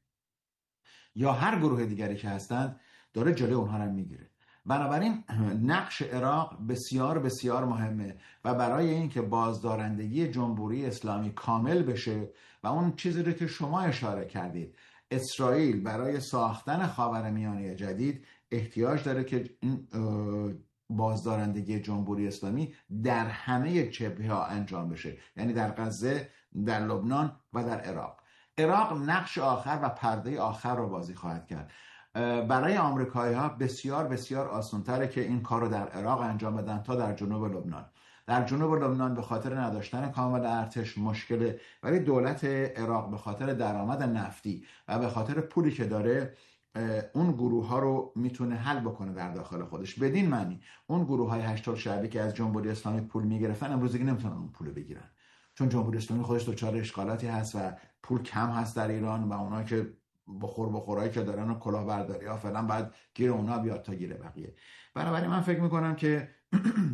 یا هر گروه دیگری که هستند داره جلوی اونها رو میگیره. بنابراین نقش عراق بسیار بسیار مهمه و برای اینکه بازدارندگی جمهوری اسلامی کامل بشه و اون چیزی رو که شما اشاره کردید، اسرائیل برای ساختن خاورمیانه جدید احتیاج داره که این بازدارندگی جمهوری اسلامی در همه جبهه‌ها انجام بشه، یعنی در غزه، در لبنان و در عراق. عراق نقش آخر و پرده آخر رو بازی خواهد کرد. برای آمریکایی‌ها بسیار بسیار آسان‌تره که این کار رو در عراق انجام بدن تا در جنوب لبنان. در جنوب لبنان به خاطر نداشتن کامل ارتش مشکله، ولی دولت عراق به خاطر درآمد نفتی و به خاطر پولی که داره اون گروه ها رو میتونه حل بکنه در داخل خودش. بدین معنی اون گروه های هشت الشعبی که از جمهوری اسلامی پول میگرفتن امروز دیگه نمیتونن اون پول بگیرن، چون جمهوری اسلامی خودش دچار اشکالاتی هست و پول کم هست در ایران و اونا که بخورایی که دارن و کلاهبرداری ها فعلا باید گیر اونا بیاد تا گیر بقیه. بنابراین من فکر میکنم که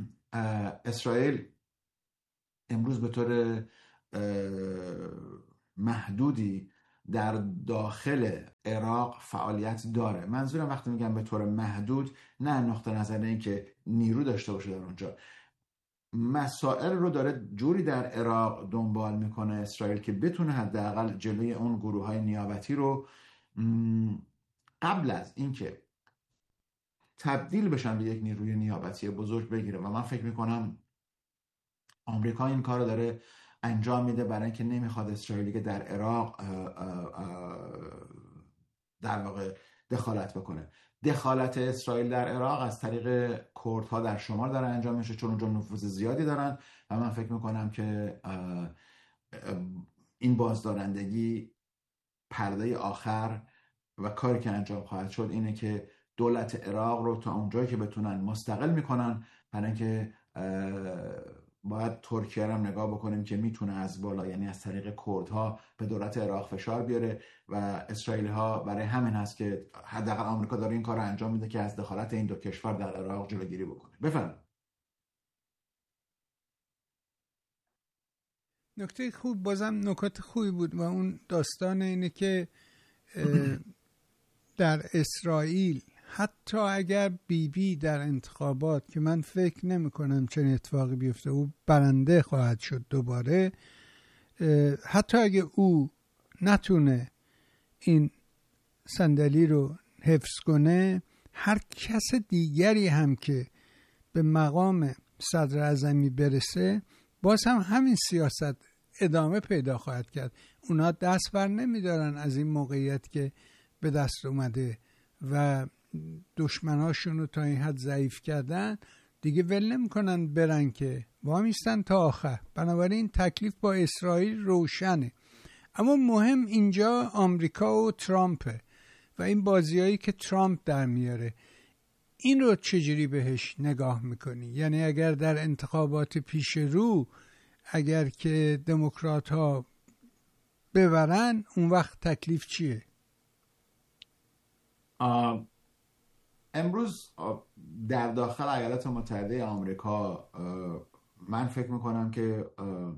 اسرائیل امروز به طور محدودی در داخل عراق فعالیت داره. منظورم وقتی میگم به طور محدود، نه نقطه نظر این که نیرو داشته باشه در اونجا، مسائل رو داره جوری در عراق دنبال میکنه اسرائیل که بتونه حداقل جلوی اون گروه های نیابتی رو قبل از اینکه تبدیل بشن به یک نیروی نیابتی بزرگ بگیره. و من فکر میکنم آمریکا این کار رو داره انجام میده برای اینکه نمیخواد اسرائیلی که در عراق در واقع دخالت بکنه. دخالت اسرائیل در عراق از طریق کردها در شمال داره انجام میشه، چون اونجا نفوذ زیادی دارن و من فکر میکنم که این بازدارندگی پرده آخر و کاری که انجام خواهد شد اینه که دولت عراق رو تا اونجایی که بتونن مستقل میکنن، برای اینکه باید ترکیه رو هم نگاه بکنیم که میتونه از بالا، یعنی از طریق کردها، به دولت عراق فشار بیاره و اسرائیلی ها برای همین هست که حداقل آمریکا داره این کار رو انجام میده که از دخالت این دو کشور در عراق جلوگیری بکنه. بفرمایید. نکته خوب، بازم نکات خوبی بود و اون داستان اینه که در اسرائیل حتی اگر بیبی در انتخابات، که من فکر نمی کنم چنین اتفاقی بیفته، او برنده خواهد شد دوباره، حتی اگه او نتونه این صندلی رو حفظ کنه، هر کس دیگری هم که به مقام صدر اعظمی برسه باز هم همین سیاست ادامه پیدا خواهد کرد. اونا دست بر نمیدارن از این موقعیت که به دست اومده و دشمناشون رو تا این حد ضعیف کردن، دیگه ول نمیکنن برن که وامیستن تا آخر. بنابراین تکلیف با اسرائیل روشنه. اما مهم اینجا آمریکا و ترامپه و این بازیایی که ترامپ در میاره. این رو چجوری بهش نگاه میکنی؟ یعنی اگر در انتخابات پیش رو اگر که دموکرات ها ببرن، اون وقت تکلیف چیه؟ امروز در داخل ایالات متحده آمریکا من فکر میکنم که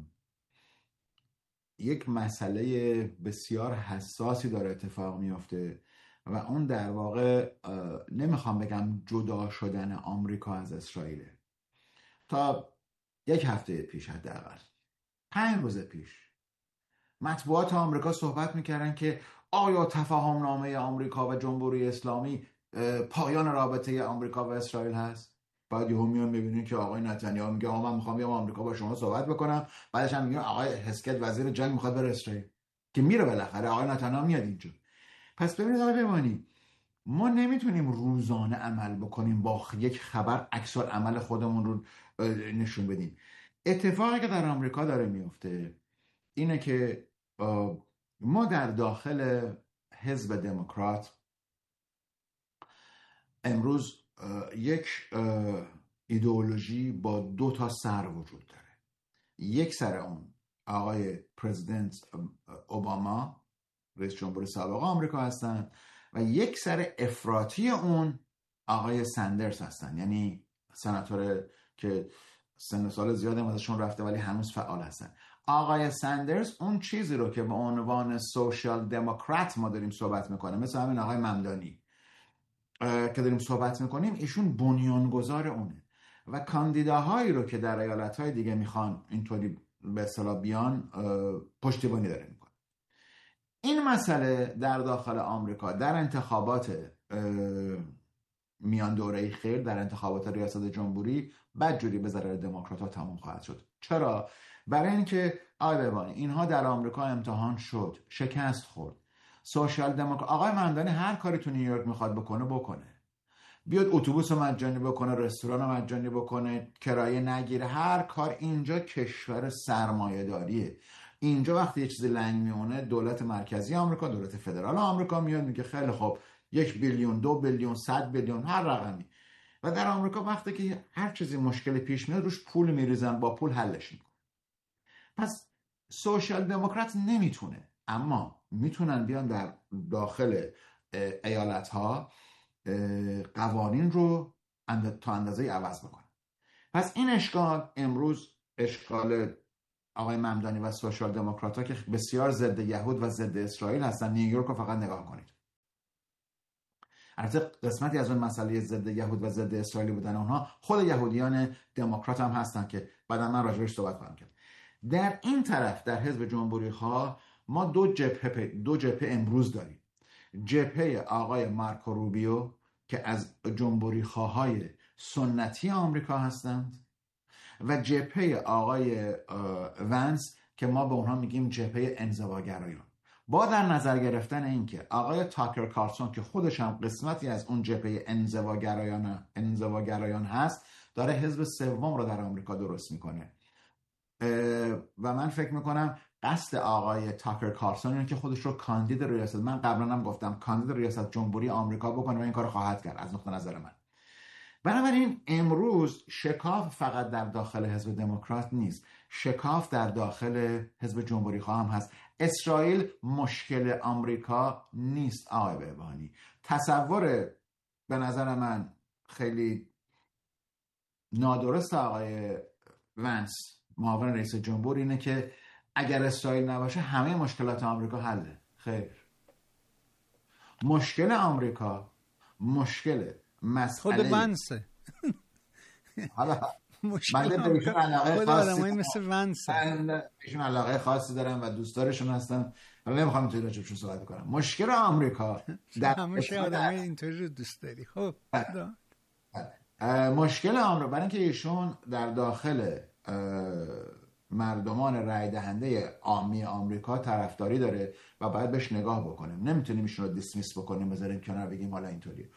یک مسئله بسیار حساسی داره اتفاق میفته و اون در واقع نمیخوام بگم جدا شدن آمریکا از اسرائیل. تا یک هفته پیش، حداقل 5 روز پیش، مطبوعات آمریکا صحبت میکردن که آیا تفاهم نامه آمریکا و جمهوری اسلامی پایان رابطه آمریکا و اسرائیل هست؟ بعد یهو میان میبینین که آقای نتانیاهو میگه من میخوام بیام آمریکا با شما صحبت بکنم، بعدش هم میگن آقای هسکت وزیر جنگ میخواد بره اسرائیل، که میره بالاخره آقای نتانیاهو میاد اینجا. پس ببینید آقای پیمانی، ما نمیتونیم روزانه عمل بکنیم با یک خبر عکس العمل خودمون رو نشون بدیم. اتفاقی که در آمریکا داره میفته اینه که ما در داخل حزب دموکرات امروز یک ایدئولوژی با 2 سر وجود داره. یک سر اون آقای پرزیدنت اوباما، رئیس جمهور سابق آمریکا هستن، و یک سر افراطی اون آقای سندرز هستن، یعنی سناتور که سن سال زیادی ازشون رفته ولی هنوز فعال هستن. آقای سندرز اون چیزی رو که به عنوان سوشال دموکرات ما داریم صحبت میکنیم، مثل همین آقای ممدانی که داریم صحبت میکنیم، ایشون بنیانگذار اونه و کاندیداهایی رو که در ایالت‌های دیگه میخوان اینطوری به اصطلاح بیان پشتیبانی داره میکنه. این مسئله در داخل آمریکا در انتخابات میان دوره خیر، در انتخابات ریاست جمهوری، بدجوری به ضرر دموکرات‌ها تموم خواهد شد. چرا؟ برای اینکه آقای اینها در آمریکا امتحان شد، شکست خورد. سوشال دموکرات آقای ممدانی هر کاری تو نیویورک میخواد بکنه، بیاد اتوبوس مجانی بکنه، رستوران مجانی بکنه، کرایه نگیره، هر کار. اینجا کشور سرمایه‌داریه. اینجا وقتی یه چیزی لنگ میونه، دولت مرکزی آمریکا، دولت فدرال آمریکا میاد میگه خیلی خوب 1 بیلیون، 2 بیلیون، 100 بیلیون، هر رقمی. و در آمریکا وقتی که هر چیزی مشکل پیش میاد روش پول میریزن، با پول حلش میکنن. پس سوشال دموکرات نمیتونه، اما میتونن بیان در داخل ایالت ها قوانین رو تا اندازه عوض بکنن. پس این اشکال امروز اشکال آقای ممدانی و سوشال دموکرات‌ها که بسیار ضد یهود و ضد اسرائیل هستن، نیویورک رو فقط نگاه کنید. البته قسمتی از اون مسئله ضد یهود و ضد اسرائیلی بودن اونها خود یهودیان دموکرات هم هستن که بعدا من راجعش صحبت خواهم کرد. در این طرف در حزب جمهوری‌خواه ما دو جبهه امروز داریم. جبهه آقای مارکو روبیو که از جمهوری‌خواهای سنتی آمریکا هستند و جبهه آقای ونس که ما به اونها میگیم جبهه انزواگرایان. با در نظر گرفتن اینکه آقای تاکر کارلسون که خودش هم قسمتی از اون جبهه انزواگرایان هست، داره حزب سوم رو در آمریکا درست میکنه و من فکر میکنم قصد آقای تاکر کارلسون اینه که خودش رو کاندید ریاست، من قبلا هم گفتم کاندید ریاست جمهوری آمریکا بکنه و این کارو خواهد کرد از نقطه نظر من. بنابراین امروز شکاف فقط در داخل حزب دموکرات نیست، شکاف در داخل حزب جمهوری خواه هم هست. اسرائیل مشکل آمریکا نیست آقای بهبانی. تصور به نظر من خیلی نادرست آقای ونس معاون رئیس جمهور اینه که اگر اسرائیل نباشه همه مشکلات آمریکا حله. خیر، مشکل آمریکا مشکل مسئله خود ونسه. حالا من به ایشون علاقه خاصی مثل ونسه، ایشون علاقه خاصی دارن و دوستدارشون هستن و نمیخوام اینطوری راجبشون صحبت کنم. مشکل آمریکا در همیشه آدمای اینطوری رو دوست داری. خب مشکل آمریکا برای اینکه ایشون در داخل مردمان رای دهنده عامی آمریکا طرفداری داره و باید بهش نگاه بکنیم، نمیتونیم ایشون رو دیسمیس بکنیم بذاریم کنار بگیم حالا اینطوریه.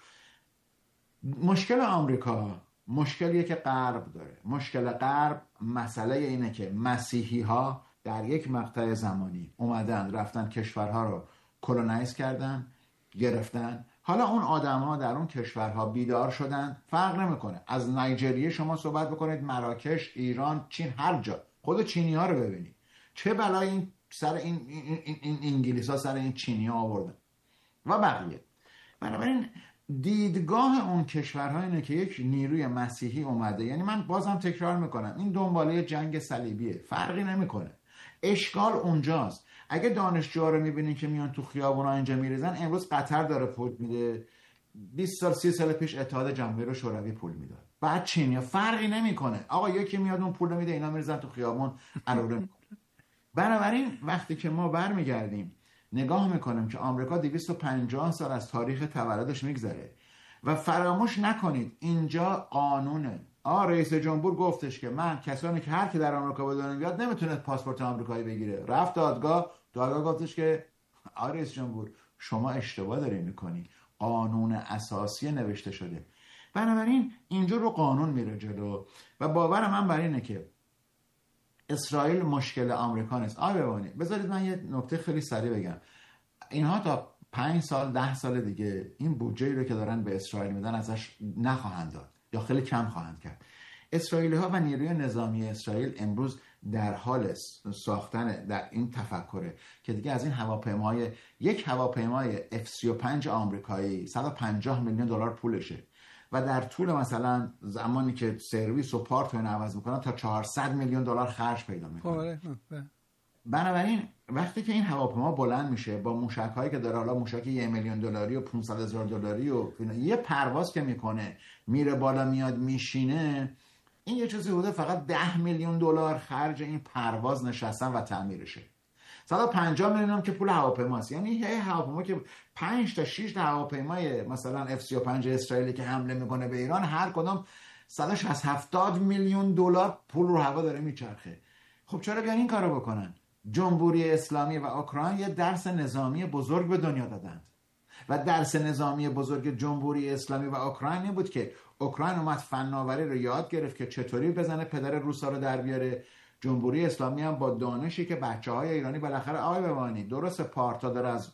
مشکل آمریکا مشکلیه که غرب داره. مشکل غرب مسئله اینه که مسیحی ها در یک مقطع زمانی اومدن رفتن کشورها رو کلونایز کردن، گرفتن. حالا اون آدم ها در اون کشورها بیدار شدن، فرق نمیکنه از نایجریه شما صحبت بکنید، مراکش، ایران، چین، هر جا. خود چینی ها رو ببینید چه بلای این سر این انگلیس ها سر این چینی ها آوردن و بقیه. بنابراین دیدگاه اون کشورها اینه که یک نیروی مسیحی اومده، یعنی من بازم تکرار میکنم این دنباله جنگ صلیبیه، فرقی نمیکنه. اشکال اونجاست. اگه دانشجوها رو میبینین که میان تو خیابونا اینجا میریزن، امروز قطر داره پول میده، 20 سال 30 سال پیش اتحاد جماهیر شوروی پول میداد، بعد چینیا، فرقی نمیکنه. آقا یکی میاد اون پول میده، اینا میریزن تو خیابون عروره میکنه. بنابراین وقتی که ما برمیگردیم نگاه میکنیم که آمریکا 250 سال از تاریخ تولدش میگذره و فراموش نکنید اینجا قانونه. رئیس جمهور گفتش که من کسانی که هر کی در آمریکا به دنیا بیاد نمیتونه پاسپورت آمریکایی بگیره. رفت دادگاه گفتش که رئیس جمهور شما اشتباه داری میکنی، قانون اساسی نوشته شده. بنابراین اینجا رو قانون میره جلو و باور من بر اینه که اسرائیل مشکل آمریکا نیست. ببینی بذارید من یه نکته خیلی سریع بگم. اینها تا 5 سال 10 سال دیگه این بودجه‌ای رو که دارن به اسرائیل میدن ازش نخواهند داد یا خیلی کم خواهند کرد. اسرائیلی‌ها و نیروی نظامی اسرائیل امروز در حال ساختن در این تفکره که دیگه از این هواپیماهای یک هواپیمای F-35 آمریکایی 150 میلیون دلار پولشه و در طول مثلا زمانی که سرویس و پارت رو عوض میکنن تا 400 میلیون دلار خرج پیدا میکنه. بنابراین وقتی که این هواپیما بلند میشه با موشک‌هایی که داره، حالا موشک 1 میلیون دلاری و 500,000 دلاری و یه پرواز که میکنه میره بالا میاد میشینه، این یه چیزی بوده فقط 10 میلیون دلار خرج این پرواز نشستن و تعمیرشه. 150 میلیون هم که پول هواپیماست. یعنی یه هواپیما که 5 تا 6 تا هواپیمای مثلا F-35 اسرائیلی که حمله میکنه به ایران، هر کدوم 170 میلیون دلار پول رو هوا داره میچرخه. خب چرا بیان این کارو بکنن؟ جمهوری اسلامی و اوکراین یه درس نظامی بزرگ به دنیا دادند و درس نظامی بزرگ جمهوری اسلامی و اوکراین این بود که اوکراین اومد فناوری رو یاد گرفت که چطوری بزنه پدر روسا رو در بیاره. جمهوری اسلامی هم با دانشی که بچه‌های ایرانی بالاخره ببینید درست پارتا داره از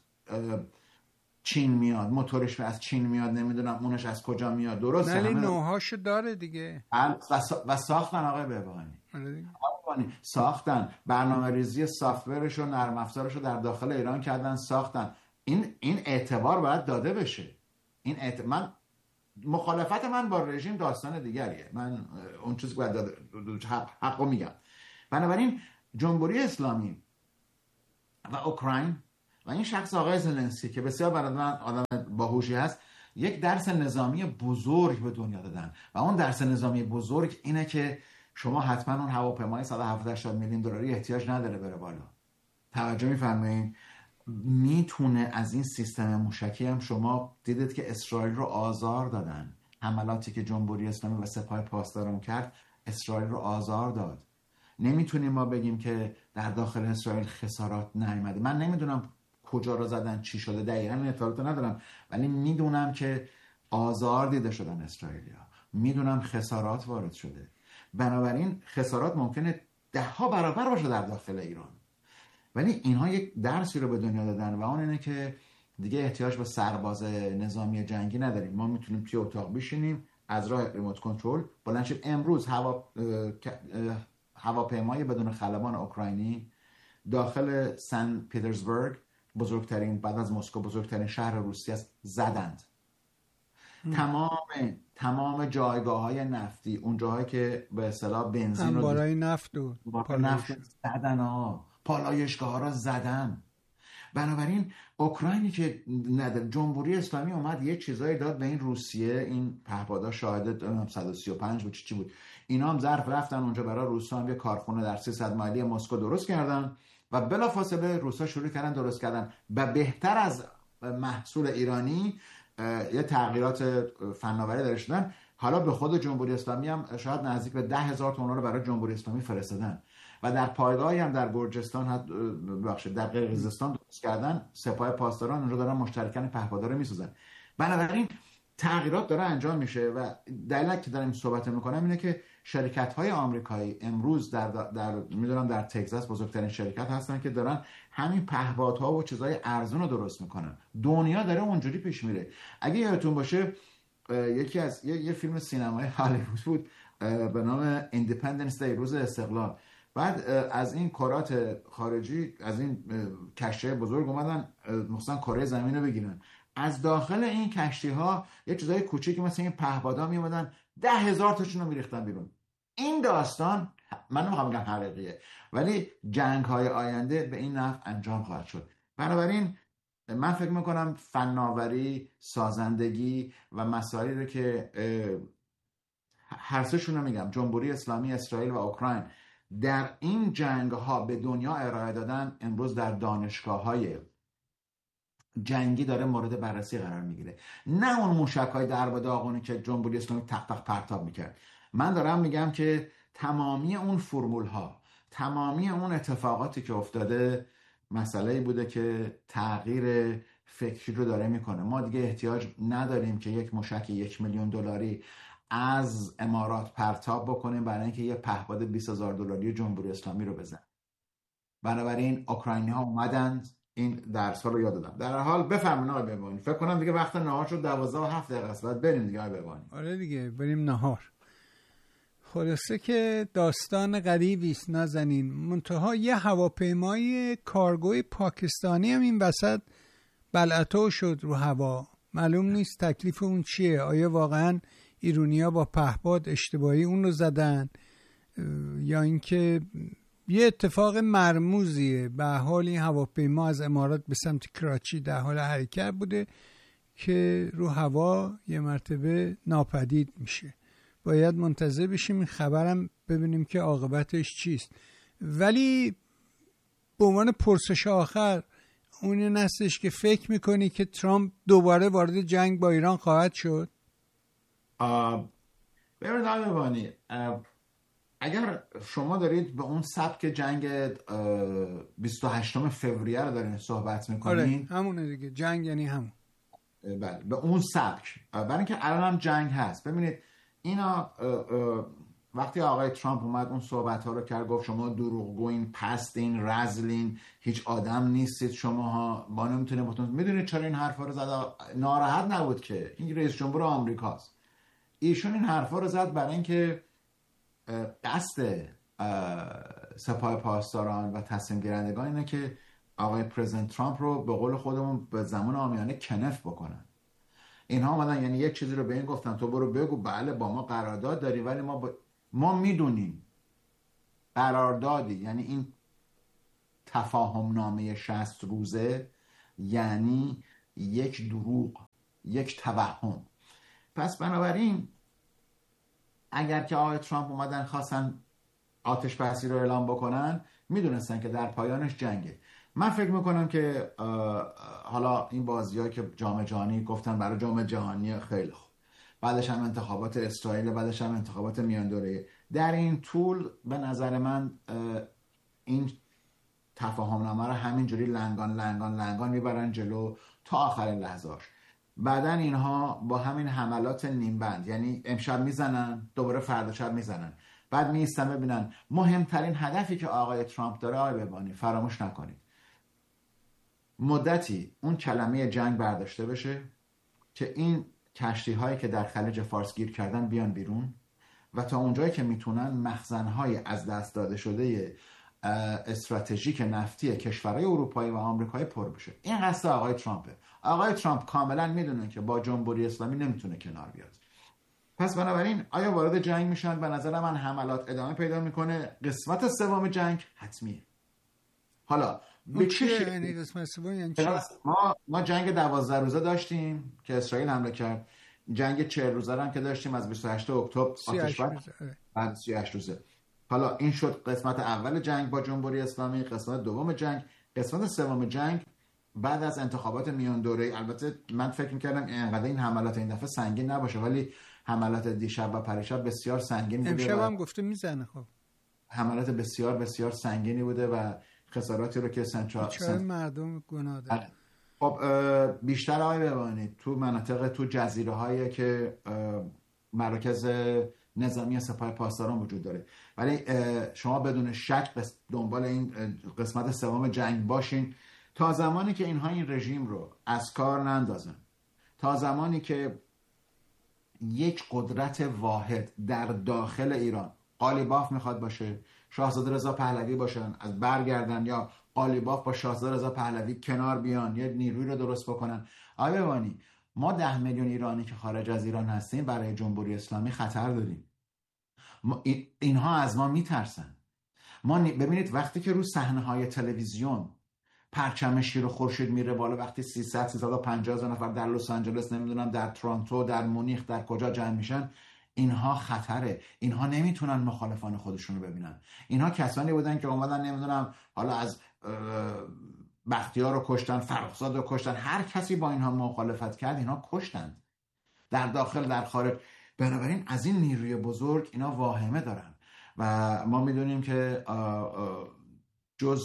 چین میاد، موتورش از چین میاد، نمیدونم اونش از کجا میاد، درست ولی نوهاشو داره دیگه و ساختن ببینید ساختن برنامه ریزی سافتورش و نرم افزارش رو در داخل ایران کردن، ساختن. این اعتبار باید داده بشه. من مخالفت من با رژیم داستان دیگریه، من اون چیزی که باید حقو میگم. بنابراین جمهوری اسلامی و اوکراین و این شخص آقای زلنسکی که بسیار برای من آدم باهوشی هست، یک درس نظامی بزرگ به دنیا دادن و اون درس نظامی بزرگ اینه که شما حتما اون هواپیمای 180 میلیون دلاری احتیاج نداره بره بالا. توجه می‌فرمایید؟ میتونه از این سیستم موشکی هم شما دیدید که اسرائیل رو آزار دادن. حملاتی که جمهوری اسلامی و سپاه پاسداران کرد اسرائیل رو آزار داد. نمیتونیم ما بگیم که در داخل اسرائیل خسارات نیامده. من نمیدونم کجا رو زدن، چی شده، دقیقاً این اطلاعات ندارم، ولی میدونم که آزار دیده شدن اسرائیلیا، میدونم خسارات وارد شده. بنابراین خسارات ممکنه 10 برابر باشه در داخل ایران، ولی اینها یک درسی رو به دنیا دادن و اون اینه که دیگه احتیاج به سرباز نظامی جنگی نداریم. ما میتونیم توی اتاق بشینیم از راه ریموت کنترل بلند شیم. امروز هواپیمای بدون خلبان اوکراینی داخل سن پیترزبورگ، بزرگترین بعد از مسکو بزرگترین شهر روسیه است، زدند. تمام جایگاه‌های نفتی، اون جاهایی که به اصطلاح بنزین رو برای نفت و زدن پالایشگاه‌ها را زدن. بنابراین اوکراینی که نداره، جمهوری اسلامی اومد یه چیزایی داد به این روسیه، این پهپادا شاهد 135 بود چی بود، اینا هم ظرف رفتن اونجا برای روسا هم یه کارخونه در 300 مایلی مسکو درست کردن و بلافاصله روسا شروع کردن درست کردن و بهتر از محصول ایرانی یه تغییرات فناوری درش دادن. حالا به خود جمهوری اسلامی هم شاید نزدیک به 10,000 تن رو برای جمهوری اسلامی فرستادن و در پایگاهی هم در گرجستان در قرقیزستان درست کردن. سپاه پاسداران اونجا دارن مشترکاً پهپادا رو میسازن. بنابراین تغییرات داره انجام میشه و دلیلی که دارم صحبت میکنم اینه که شرکت‌های آمریکایی امروز در میدونم در تگزاس بزرگترین شرکت هستن که دارن همین پهپادها و چیزای ارزون رو درست میکنن. دنیا داره اونجوری پیش میره. اگه یادتون باشه یکی از یه فیلم سینمایی هالیوود بود به نام ایندیپندنس دی، روز استقلال. بعد از این کرات خارجی، از این کشتی بزرگ اومدن مثلا کره زمین رو بگیرن. از داخل این کشتی ها یه چیزای کوچیکی مثل این پهپادا می اومدن 10,000 تاشون رو میریختن بیرون. این داستان من نمیخوام بگم حقیقیه، ولی جنگ های آینده به این نحو انجام خواهد شد. بنابراین من فکر میکنم فناوری، سازندگی و مسائلی رو که هر سه‌شون رو میگم، جمهوری اسلامی، اسرائیل و اوکراین در این جنگ ها به دنیا ارائه دادن، امروز در دانشگاه های جنگی داره مورد بررسی قرار میگیره. نه اون موشک‌های درب داغونی که جمهوری اسلامی تق تق پرتاب میکرد. من دارم میگم که تمامی اون فرمول ها، تمامی اون اتفاقاتی که افتاده مسئله بوده که تغییر فکری رو داره میکنه. ما دیگه احتیاج نداریم که یک موشک 1 میلیون دلاری از امارات پرتاب بکنیم برای اینکه یه پهپاد 20,000 دلاری جمهوری اسلامی رو بزن. بنابراین اوکراینی ها اومدند این درس ها رو یاد دادم. در حال بفرمایید آقای بهبانی. فکر کنم دیگه وقت نهار شد، 12:07 است. بعد بریم دیگه آقای بهبانی. آره دیگه بریم نهار. خلاصه که داستان غریبی است نازنین. منتها یه هواپیمای کارگوی پاکستانی هم این وسط بلعتو شد رو هوا. معلوم نیست تکلیف اون چیه. آیا واقعا ایرونیا با پهپاد اشتباهی اون رو زدن یا اینکه یه اتفاق مرموزیه؟ به حال این هواپیما از امارات به سمت کراچی در حال حرکت بوده که رو هوا یه مرتبه ناپدید میشه. باید منتظر بشیم این خبرم ببینیم که عاقبتش چیست. ولی به عنوان پرسش آخر اون این هستش که فکر میکنی که ترامپ دوباره وارد جنگ با ایران خواهد شد؟ ببینید آقای بهبانی، اگر شما دارید به اون سبک جنگ 28 فوریه رو دارین صحبت میکنین، آره همونه دیگه، جنگ یعنی همون. بله به اون سبک، برای اینکه الان هم جنگ هست. ببینید اینا وقتی آقای ترامپ اومد اون صحبت ها رو کرد، گفت شما دروغگوین، پستین، رزلین، هیچ آدم نیستید شماها، ما نمیتونیم باتون. میدونید چرا این حرفا رو زد؟ ناراحت نبود که این رئیس جمهور آمریکاست. ایشون این حرفا رو زد برای اینکه قصد سپاه پاسداران و تصمیم گیرندگان اینه که آقای پرزیدنت ترامپ رو به قول خودمون به زمان عامیانه کنف بکنن. اینها اومدن یعنی یک چیزی رو به این گفتن تو برو بگو بله با ما قرارداد داری، ولی ما میدونیم قراردادی، یعنی این تفاهم نامه 60 روزه یعنی یک دروغ، یک توهم. پس بنابراین اگر که آقای ترامپ اومدن خواستن آتش بسی رو اعلام بکنن، میدونستن که در پایانش جنگه. من فکر میکنم که حالا این بازی‌ها که جام جهانی گفتن برای جام جهانی، خیلی خوب، بعدش هم انتخابات اسرائیل، بعدش هم انتخابات میان دوره، در این طول به نظر من این تفاهمنامه رو همینجوری لنگان میبرن جلو تا آخرین لحظه‌اش. بعدن اینها با همین حملات نیمبند، یعنی امشب میزنن دوباره فردا شب میزنن، بعد میستن ببینن. مهمترین هدفی که آقای ترامپ داره، آقای ببانی فراموش نکنید، مدتی اون کلمه جنگ برداشته بشه که این کشتی هایی که در خلیج فارس گیر کردن بیان بیرون و تا اونجایی که میتونن مخزن‌های از دست داده شده استراتژیک نفتی کشورهای اروپایی و آمریکایی پر بشه. این قصد آقای ترامپه. آقای ترامپ کاملا میدونه که با جمهوری اسلامی نمیتونه کنار بیاد. پس بنابراین آیا وارد جنگ میشن؟ به نظر من حملات ادامه پیدا میکنه. قسمت سوم جنگ حتمیه. حالا به چه یعنی قسمت سوم یعنی چی؟ ما جنگ 12 روزه داشتیم که اسرائیل حمله کرد. جنگ 40 روزه هم که داشتیم از 28 اکتبر آتش بس بعد 38 روزه. حالا این شد قسمت اول جنگ با جمهوری اسلامی، قسمت دوم جنگ. قسمت سوم جنگ بعد از انتخابات میان دوره. البته من فکر می‌کردم اینقدر این حملات این دفعه سنگین نباشه، ولی حملات دیشب و پریشب بسیار سنگین بوده. امشب هم گفته میزنه. خب حملات بسیار بسیار سنگینی بوده و خساراتی رو که مردم گناه داره. خب بیشتر آقای ببانید تو مناطق، تو جزیره هایی که مراکز نظامی سپاه پاسداران وجود داره، ولی شما بدون شک دنبال این قسمت سوم جنگ باشین تا زمانی که اینها این رژیم رو از کار نندازن، تا زمانی که یک قدرت واحد در داخل ایران، قالیباف میخواد باشه، شاهزاده رضا پهلوی باشن، از برگردن، یا قالیباف با شاهزاده رضا پهلوی کنار بیان، یه نیروی رو درست بکنن. آقای ببانی ما 10 میلیون ایرانی که خارج از ایران هستیم برای جمهوری اسلامی خطر داریم. اینها از ما میترسن. ما ببینید وقتی که رو صحنه‌های تلویزیون پرچم شیر و خورشید میره بالا، وقتی 350 نفر در لس آنجلس، نمیدونم در تورنتو، در مونیخ، در کجا جمع میشن، اینها خطره. اینها نمیتونن مخالفان خودشون رو ببینن. اینها کسانی بودن که اومدن نمیدونم حالا از بختیار رو کشتن، فرخزاد رو کشتن، هر کسی با اینها مخالفت کرد اینها کشتن، در داخل در خارج. بنابراین از این نیروی بزرگ اینا واهمه دارن و ما میدونیم که جز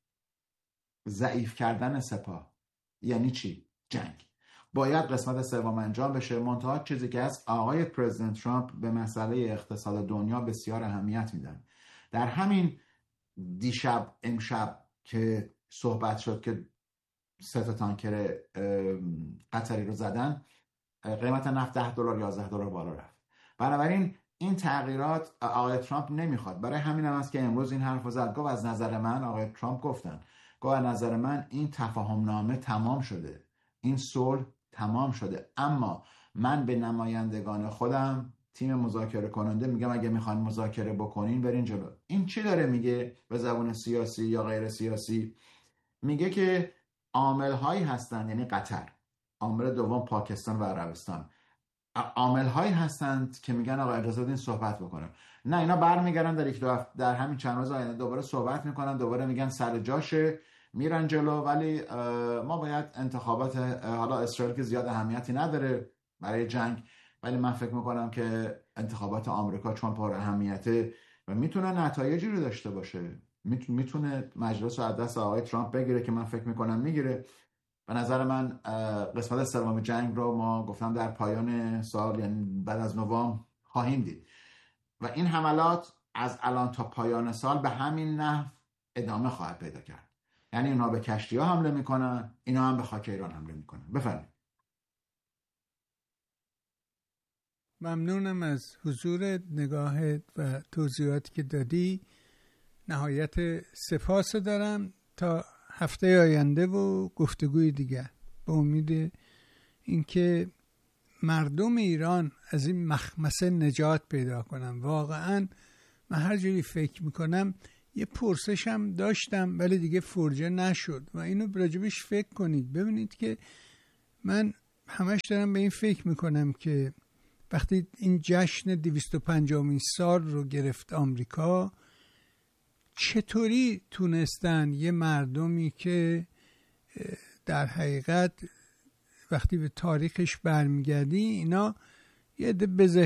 ضعیف کردن سپاه یعنی چی؟ جنگ. باید قسمت سوم انجام بشه. منتها چیزی که از آقای پرزیدنت ترامپ به مسئله اقتصاد دنیا بسیار اهمیت میدن. در همین دیشب امشب که صحبت شد که 3 تانکر قطری رو زدن، قیمت نفت $10 $11 بالا رفت. بنابراین این تغییرات آقای ترامپ نمیخواد. برای همین هم است که امروز این حرف رو زد. گفت از نظر من، آقای ترامپ گفتن، گفت از نظر من این تفاهم نامه تمام شده، این صلح تمام شده، اما من به نمایندگان خودم، تیم مذاکره کننده میگم اگه میخواین مذاکره بکنین برین جلو. این چی داره میگه به زبان سیاسی یا غیر سیاسی؟ میگه که عامل هایی هستن، یعنی قطر، عامل دوم پاکستان و عربستان، عامل هایی هستند که میگن آقا اجازه بدین صحبت بکنم. نه، اینا برمیگردن در یک دو هفته، در همین چند روز آینده دوباره صحبت میکنن، دوباره میگن سر جاشه، میرن جلو. ولی ما باید انتخابات، حالا اسرائیل که زیاد اهمیتی نداره برای جنگ، ولی من فکر میکنم که انتخابات آمریکا چون پر اهمیته و میتونه نتایجی رو داشته باشه، میتونه مجلس رو از دست آقای ترامپ بگیره که من فکر میکنم میگیره. به نظر من قسمت سوم جنگ رو ما گفتم در پایان سال، یعنی بعد از نوامبر خواهیم دید و این حملات از الان تا پایان سال به همین نحو ادامه خواهد پیدا کرد. یعنی اونا به کشتی ها حمله میکنن، اینا هم به خاک ایران حمله میکنن. بفرمایید. ممنونم از حضور نگاهت و توضیحاتی که دادی. نهایت سپاس دارم تا هفته آینده و گفتگوی دیگر، به امید اینکه مردم ایران از این مخمسه نجات پیدا کنن. واقعا من هر جوری فکر میکنم یه پرسش هم داشتم ولی دیگه فرجه نشد و اینو راجبش فکر کنید. ببینید که من همش دارم به این فکر میکنم که وقتی این جشن 250مین سال رو گرفت آمریکا، چطوری تونستن یه مردمی که در حقیقت وقتی به تاریخش برمیگردی اینا یه عده